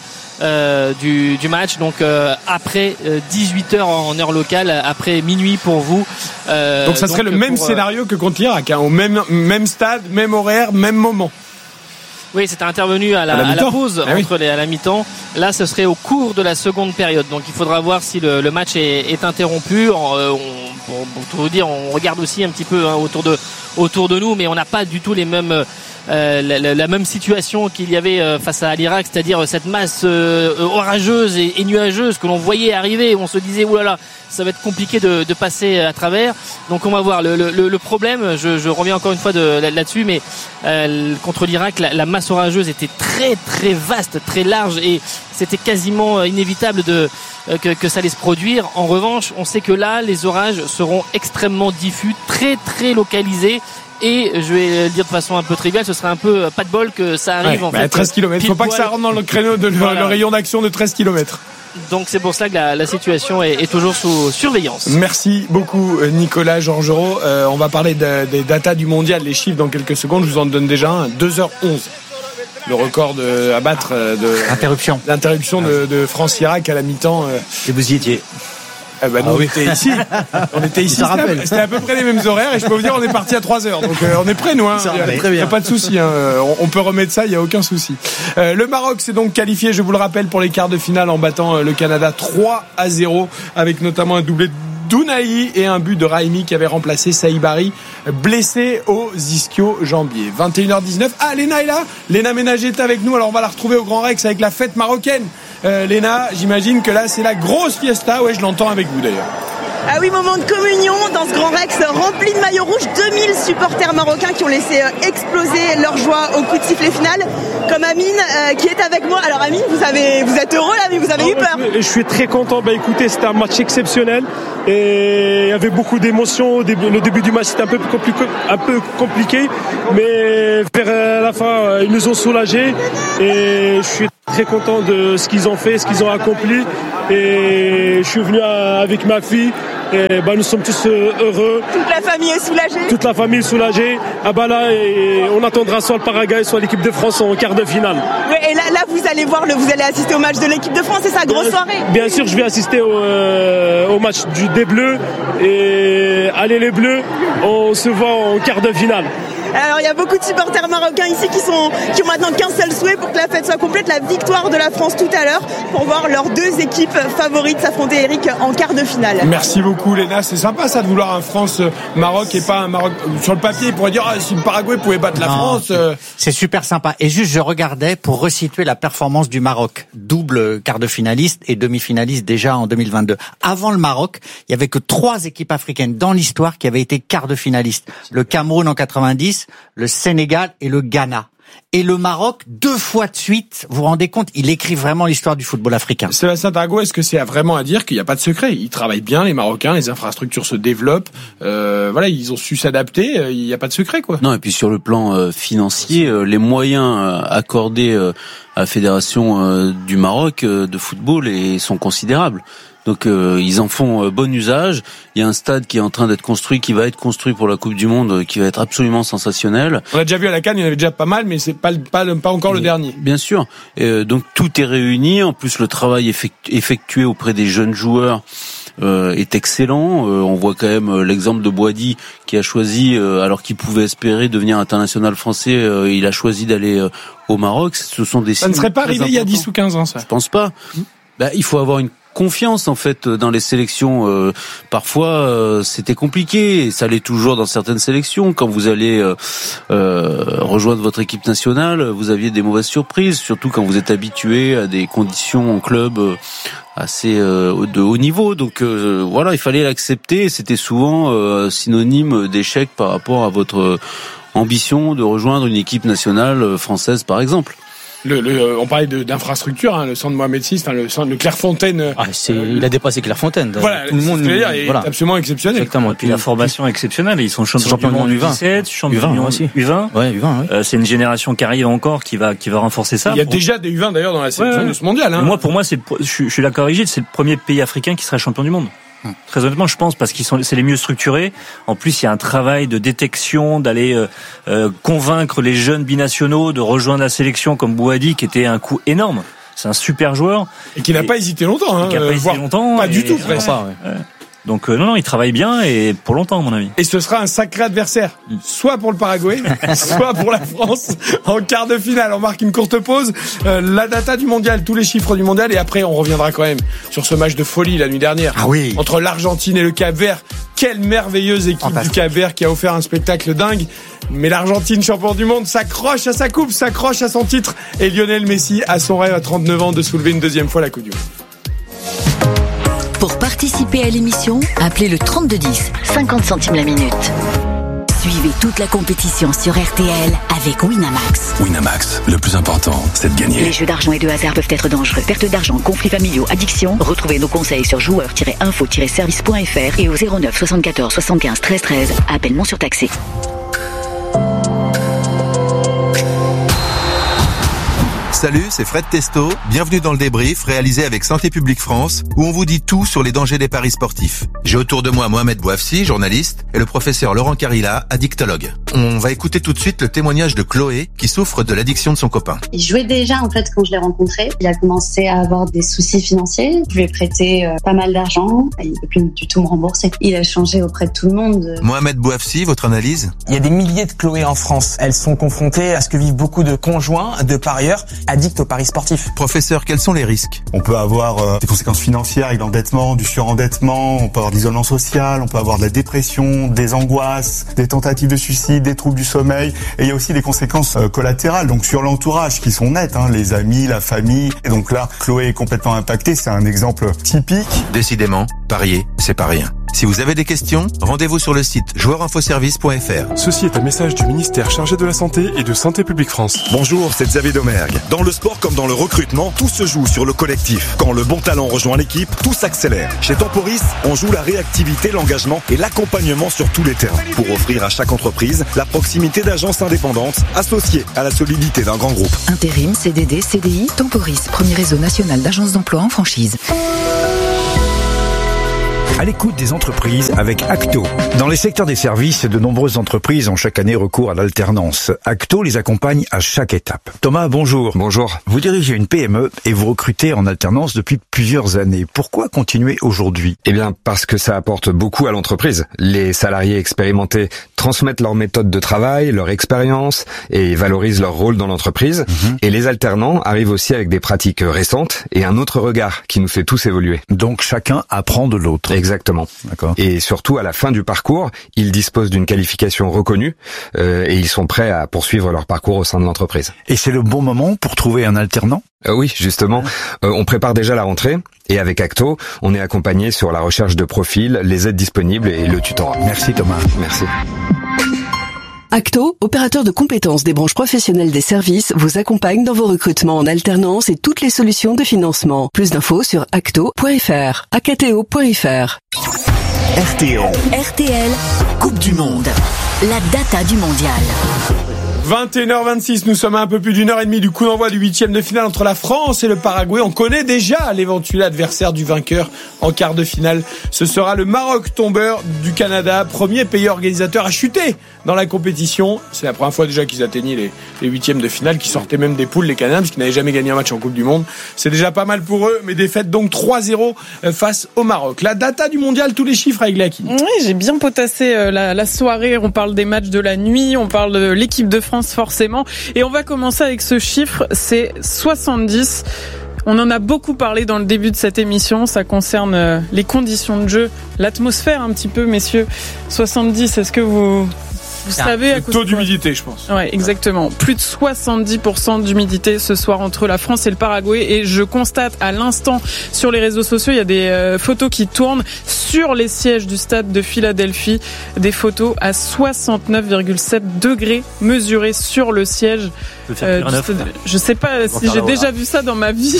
du match, donc après 18h en heure locale, après minuit pour vous. Donc ça serait le même scénario que contre l'Irak, hein, au même stade, même horaire, même moment. Oui, c'était intervenu à la pause, à la mi-temps. Là, ce serait au cours de la seconde période. Donc, il faudra voir si le match est interrompu. Pour tout vous dire, on regarde aussi un petit peu autour de nous, mais on n'a pas du tout les mêmes la même situation qu'il y avait face à l'Irak, c'est-à-dire cette masse orageuse et nuageuse que l'on voyait arriver, où on se disait oulala, ça va être compliqué de passer à travers. Donc on va voir. Le problème, je reviens encore une fois là-dessus, mais contre l'Irak, la masse orageuse était très très vaste, très large, et c'était quasiment inévitable que ça allait se produire. En revanche, on sait que là, les orages seront extrêmement diffus, très très localisés. Et je vais le dire de façon un peu triviale, ce serait un peu pas de bol que ça arrive en fait. 13 km, faut pas que ça rentre dans le créneau de le rayon d'action de 13 km. Donc c'est pour ça que la situation est toujours sous surveillance. Merci beaucoup Nicolas Georgerot. On va parler des datas du mondial, les chiffres dans quelques secondes. Je vous en donne déjà un. 2h11. Le record à battre l'interruption de France-Irak à la mi-temps. Et vous y étiez. On était ici. C'était à peu près les mêmes horaires, et je peux vous dire, on est parti à 3h. Donc on est prêts, nous. Hein. Il n'y a pas de souci. Hein. On peut remettre ça, il n'y a aucun souci. Le Maroc s'est donc qualifié, je vous le rappelle, pour les quarts de finale en battant le Canada 3-0, avec notamment un doublé d'Ounahi et un but de Raimi qui avait remplacé Saïbari, blessé aux ischio-jambiers. 21h19. Ah, Léna est là. Léna Ménager est avec nous. Alors on va la retrouver au Grand Rex avec la fête marocaine. Léna, j'imagine que là c'est la grosse fiesta. Ouais, je l'entends avec vous d'ailleurs. Ah oui, moment de communion dans ce Grand Rex rempli de maillots rouges, 2000 supporters marocains qui ont laissé exploser leur joie au coup de sifflet final, comme Amine qui est avec moi. Alors Amine, vous êtes heureux là, mais vous avez eu peur. Je suis très content. Écoutez, c'était un match exceptionnel et il y avait beaucoup d'émotions. Le début du match c'était un peu compliqué, mais vers la fin ils nous ont soulagés et je suis très content de ce qu'ils ont fait, ce qu'ils ont accompli. Et je suis venu avec ma fille. Et nous sommes tous heureux. Toute la famille est soulagée. Toute la famille est soulagée. Là, et on attendra soit le Paraguay, soit l'équipe de France en quart de finale. Oui, et là vous allez assister au match de l'équipe de France, c'est ça, grosse soirée. Bien sûr, je vais assister au match des Bleus. Et allez les Bleus, on se voit en quart de finale. Alors il y a beaucoup de supporters marocains ici qui ont maintenant qu'un seul souhait pour que la fête soit complète, la victoire de la France tout à l'heure, pour voir leurs deux équipes favorites s'affronter, Eric, en quart de finale. Merci beaucoup Léna, c'est sympa ça de vouloir un France-Maroc et pas un Maroc. Sur le papier, il pourrait dire si le Paraguay pouvait battre la France. C'est super sympa. Et juste, je regardais pour resituer la performance du Maroc. Double quart de finaliste et demi-finaliste déjà en 2022. Avant le Maroc, il y avait que 3 équipes africaines dans l'histoire qui avaient été quart de finalistes. Le Cameroun en 90, le Sénégal et le Ghana. Et le Maroc, 2 fois de suite, vous vous rendez compte, il écrit vraiment l'histoire du football africain. Sébastien Tarago, est-ce que c'est vraiment à dire qu'il n'y a pas de secret? Ils travaillent bien, les Marocains, les infrastructures se développent, ils ont su s'adapter, il n'y a pas de secret, quoi. Non, et puis sur le plan financier, les moyens accordés à la Fédération du Maroc de football sont considérables. Donc ils en font bon usage. Il y a un stade qui est en train d'être construit, qui va être construit pour la Coupe du Monde, qui va être absolument sensationnel. On l'a déjà vu à la CAN, il y en avait déjà pas mal, mais c'est pas encore le dernier. Bien sûr. Donc tout est réuni. En plus, le travail effectué auprès des jeunes joueurs est excellent. On voit quand même l'exemple de Boadi qui a choisi, alors qu'il pouvait espérer devenir international français, il a choisi d'aller au Maroc. Ce sont des signes. Ça ne serait pas arrivé il y a 10 ou 15 ans, ça. Je pense pas. Il faut avoir une confiance en fait dans les sélections. Parfois c'était compliqué, et ça l'est toujours dans certaines sélections. Quand vous allez rejoindre votre équipe nationale, vous aviez des mauvaises surprises, surtout quand vous êtes habitué à des conditions en club assez de haut niveau. Donc il fallait l'accepter. C'était souvent synonyme d'échec par rapport à votre ambition de rejoindre une équipe nationale française, par exemple. On parlait d'infrastructure, le centre Mohamed VI, le centre de Clairefontaine. Il a dépassé Clairefontaine. Voilà, tout le monde il est absolument exceptionnel. Exactement. Et puis la formation exceptionnelle. Ils sont champions du monde U17, champions du monde U20. Ouais, U20. Oui. C'est une génération qui arrive encore, qui va renforcer ça. Il y a déjà des U20 d'ailleurs dans la sélection de ce mondial. Pour moi, je suis d'accord avec Gilles, c'est le premier pays africain qui sera champion du monde. Très honnêtement, je pense, parce c'est les mieux structurés. En plus, il y a un travail de détection, d'aller convaincre les jeunes binationaux de rejoindre la sélection, comme Bouhaddi, qui était un coup énorme. C'est un super joueur et qui n'a pas hésité longtemps. Pas du tout, presque. Donc non, il travaille bien et pour longtemps, à mon avis. Et ce sera un sacré adversaire, soit pour le Paraguay, soit pour la France en quart de finale. On marque une courte pause. La data du mondial, tous les chiffres du mondial, et après on reviendra quand même sur ce match de folie la nuit dernière entre l'Argentine et le Cap-Vert. Quelle merveilleuse équipe du Cap-Vert qui a offert un spectacle dingue. Mais l'Argentine, champion du monde, s'accroche à sa coupe, s'accroche à son titre, et Lionel Messi a son rêve à 39 ans de soulever une deuxième fois la Coupe du Monde. Pour participer à l'émission, appelez le 3210, 50 centimes la minute. Suivez toute la compétition sur RTL avec Winamax. Winamax, le plus important, c'est de gagner. Les jeux d'argent et de hasard peuvent être dangereux. Perte d'argent, conflits familiaux, addiction. Retrouvez nos conseils sur joueurs-info-service.fr et au 09 74 75 13 13. Appel non surtaxé. Salut, c'est Fred Testo. Bienvenue dans le débrief réalisé avec Santé publique France, où on vous dit tout sur les dangers des paris sportifs. J'ai autour de moi Mohamed Bouafsi, journaliste, et le professeur Laurent Carilla, addictologue. On va écouter tout de suite le témoignage de Chloé qui souffre de l'addiction de son copain. Il jouait déjà en fait quand je l'ai rencontré. Il a commencé à avoir des soucis financiers. Je lui ai prêté pas mal d'argent. Il ne peut plus du tout me rembourser. Il a changé auprès de tout le monde. Mohamed Bouafsi, votre analyse ? Il y a des milliers de Chloé en France. Elles sont confrontées à ce que vivent beaucoup de conjoints, de parieurs, addicts aux paris sportifs. Professeur, quels sont les risques ? On peut avoir des conséquences financières avec l'endettement, du surendettement, on peut avoir de l'isolement social, on peut avoir de la dépression, des angoisses, des tentatives de suicide, des troubles du sommeil, et il y a aussi des conséquences collatérales, donc sur l'entourage qui sont nettes, les amis, la famille. Et donc là, Chloé est complètement impactée, c'est un exemple typique. Décidément, parier, c'est pas rien. Si vous avez des questions, rendez-vous sur le site joueurinfoservice.fr. Ceci est un message du ministère chargé de la Santé et de Santé publique France. Bonjour, c'est Xavier Domergue. Dans le sport comme dans le recrutement, tout se joue sur le collectif. Quand le bon talent rejoint l'équipe, tout s'accélère. Chez Temporis, on joue la réactivité, l'engagement et l'accompagnement sur tous les terrains pour offrir à chaque entreprise la proximité d'agences indépendantes associées à la solidité d'un grand groupe. Intérim, CDD, CDI, Temporis, premier réseau national d'agences d'emploi en franchise. À l'écoute des entreprises avec Acto. Dans les secteurs des services, de nombreuses entreprises ont chaque année recours à l'alternance. Acto les accompagne à chaque étape. Thomas, bonjour. Bonjour. Vous dirigez une PME et vous recrutez en alternance depuis plusieurs années. Pourquoi continuer aujourd'hui ? Eh bien, parce que ça apporte beaucoup à l'entreprise. Les salariés expérimentés transmettent leur méthode de travail, leur expérience et valorisent leur rôle dans l'entreprise. Et les alternants arrivent aussi avec des pratiques récentes et un autre regard qui nous fait tous évoluer. Donc chacun apprend de l'autre. Exactement. D'accord. Et surtout, à la fin du parcours, ils disposent d'une qualification reconnue et ils sont prêts à poursuivre leur parcours au sein de l'entreprise. Et c'est le bon moment pour trouver un alternant ? Oui, justement. On prépare déjà la rentrée et avec Acto, on est accompagné sur la recherche de profils, les aides disponibles et le tutorat. Merci Thomas. Merci. Acto, opérateur de compétences des branches professionnelles des services, vous accompagne dans vos recrutements en alternance et toutes les solutions de financement. Plus d'infos sur acto.fr, acto.fr. RTL, Coupe du Monde. La data du mondial. 21h26, nous sommes à un peu plus d'une heure et demie du coup d'envoi du 8e de finale entre la France et le Paraguay. On connaît déjà l'éventuel adversaire du vainqueur en quart de finale. Ce sera le Maroc, tombeur du Canada, premier pays organisateur à chuter dans la compétition. C'est la première fois déjà qu'ils atteignaient les 8e de finale, qui sortaient même des poules, les Canadiens, parce qu'ils n'avaient jamais gagné un match en Coupe du Monde. C'est déjà pas mal pour eux, mais défaite donc 3-0 face au Maroc. La data du mondial, tous les chiffres avec Glaki. Oui, j'ai bien potassé la soirée. On parle des matchs de la nuit, on parle de l'équipe de France forcément. Et on va commencer avec ce chiffre, c'est 70. On en a beaucoup parlé dans le début de cette émission. Ça concerne les conditions de jeu, l'atmosphère un petit peu, messieurs. 70, est-ce que vous savez à le taux d'humidité, je pense. Ouais, exactement. Plus de 70% d'humidité ce soir entre la France et le Paraguay. Et je constate à l'instant sur les réseaux sociaux, il y a des photos qui tournent sur les sièges du stade de Philadelphie. Des photos à 69,7 degrés mesurés sur le siège. Je sais pas si j'ai déjà vu ça dans ma vie.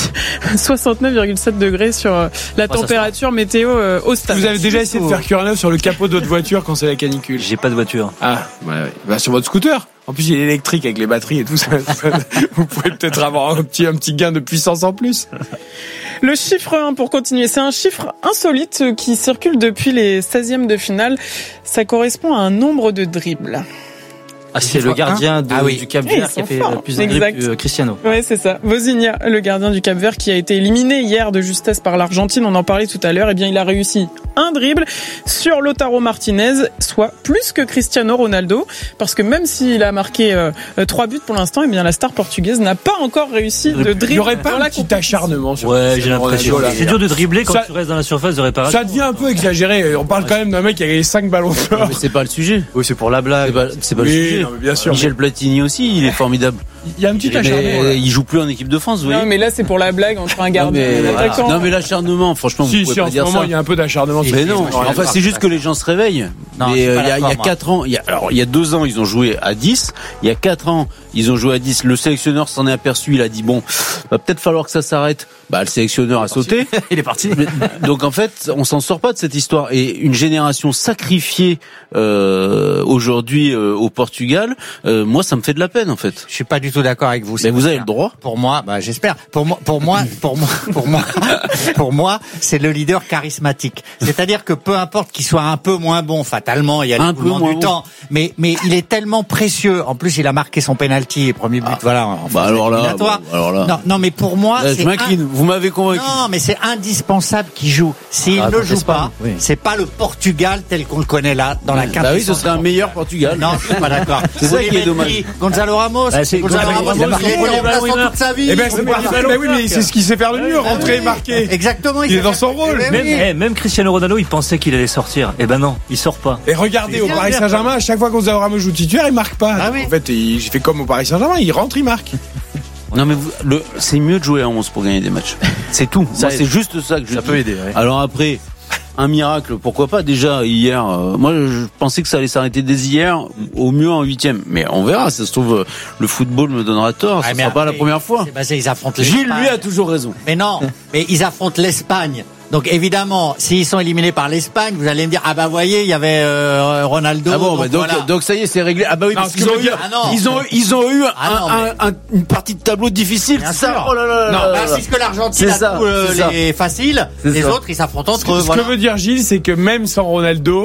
69,7 degrés sur la température météo au stade. Vous avez déjà essayé de faire cuire un œuf sur le capot de votre voiture quand c'est la canicule? J'ai pas de voiture. Ah, ouais. Bah, sur votre scooter. En plus, il est électrique avec les batteries et tout ça. Vous pouvez peut-être avoir un petit gain de puissance en plus. Le chiffre 1 pour continuer, c'est un chiffre insolite qui circule depuis les 16e de finale. Ça correspond à un nombre de dribbles. Ah, c'est le gardien du Cap-Vert qui a fait plus de dribbles que Cristiano. Ouais, c'est ça. Vozinha, le gardien du Cap-Vert qui a été éliminé hier de justesse par l'Argentine, on en parlait tout à l'heure. Eh bien, il a réussi un dribble sur Lautaro Martinez, soit plus que Cristiano Ronaldo, parce que même s'il a marqué 3 buts pour l'instant, eh bien, la star portugaise n'a pas encore réussi de dribbler. Il n'y aurait pas un petit acharnement sur j'ai l'impression. C'est dur de dribbler quand tu restes dans la surface de réparation. Ça devient un peu exagéré. On parle quand même d'un mec qui a gagné 5 ballons d'or. Mais c'est pas le sujet. Oui, c'est pour la blague. C'est pas le sujet. Non, bien sûr. Michel Platini aussi, il est formidable. Il y a un petit acharnement. Il joue plus en équipe de France, vous voyez. Non, mais là, c'est pour la blague entre un gardien et un attaquant. Non, mais l'acharnement, franchement, vous pouvez pas dire ça. En ce moment, il y a un peu d'acharnement. Mais non, enfin, c'est juste que les gens se réveillent. Mais il y a 4 ans, il y a 2 ans, ils ont joué à 10. Il y a 4 ans, ils ont joué à 10. Le sélectionneur s'en est aperçu, il a dit bon, va peut-être falloir que ça s'arrête. Bah, le sélectionneur a sauté. Il est parti. Donc en fait, on s'en sort pas de cette histoire. Et une génération sacrifiée aujourd'hui au Portugal, moi, ça me fait de la peine en fait. Je suis pas du tout d'accord avec vous. Mais vous avez le droit. Pour moi, j'espère. Pour moi, c'est le leader charismatique. C'est-à-dire que peu importe qu'il soit un peu moins bon, fatalement, il y a l'écoulement du temps. Mais il est tellement précieux. En plus, il a marqué son penalty, premier but. Voilà. Alors là. Non, mais pour moi, là, je m'incline. Vous m'avez convaincu. Non, mais c'est indispensable qu'il joue. S'il ne joue pas, c'est pas le Portugal tel qu'on le connaît là, dans la carte. Bah oui, ce serait un meilleur Portugal. Non, je suis pas d'accord. C'est ça qui est dommage. Gonzalo Ramos. Gonzalo Ramos, il a marqué toute sa vie. Oui, mais c'est ce qu'il sait faire le mieux, rentrer et marquer. Exactement. Il est dans son rôle. Même Cristiano Ronaldo, il pensait qu'il allait sortir. Eh ben non, il sort pas. Et regardez, au Paris Saint-Germain, à chaque fois que Gonzalo Ramos joue titulaire, il marque pas. En fait, il fait comme au Paris Saint-Germain, il rentre, il marque. Non mais c'est mieux de jouer à 11 pour gagner des matchs. C'est tout. Moi, c'est juste ça que je dis. Ça peut aider. Ouais. Alors après, un miracle, pourquoi pas. Déjà hier, moi je pensais que ça allait s'arrêter dès hier, au mieux en 8e. Mais on verra. Ça se trouve, le football me donnera tort. Ce sera pas la première fois. Ils affrontent l'Espagne. Gilles lui a toujours raison. Mais non, mais ils affrontent l'Espagne. Donc évidemment, s'ils sont éliminés par l'Espagne, vous allez me dire voyez, il y avait Ronaldo. Ah bon, donc ça y est, c'est réglé. Ah bah oui, parce qu'ils ont eu une partie de tableau difficile. Bien ça. Sûr. Oh là là. Non, c'est ce que l'Argentine a tous les faciles. Les autres, ils s'affrontent entre eux. Ce que veut dire Gilles, c'est que même sans Ronaldo,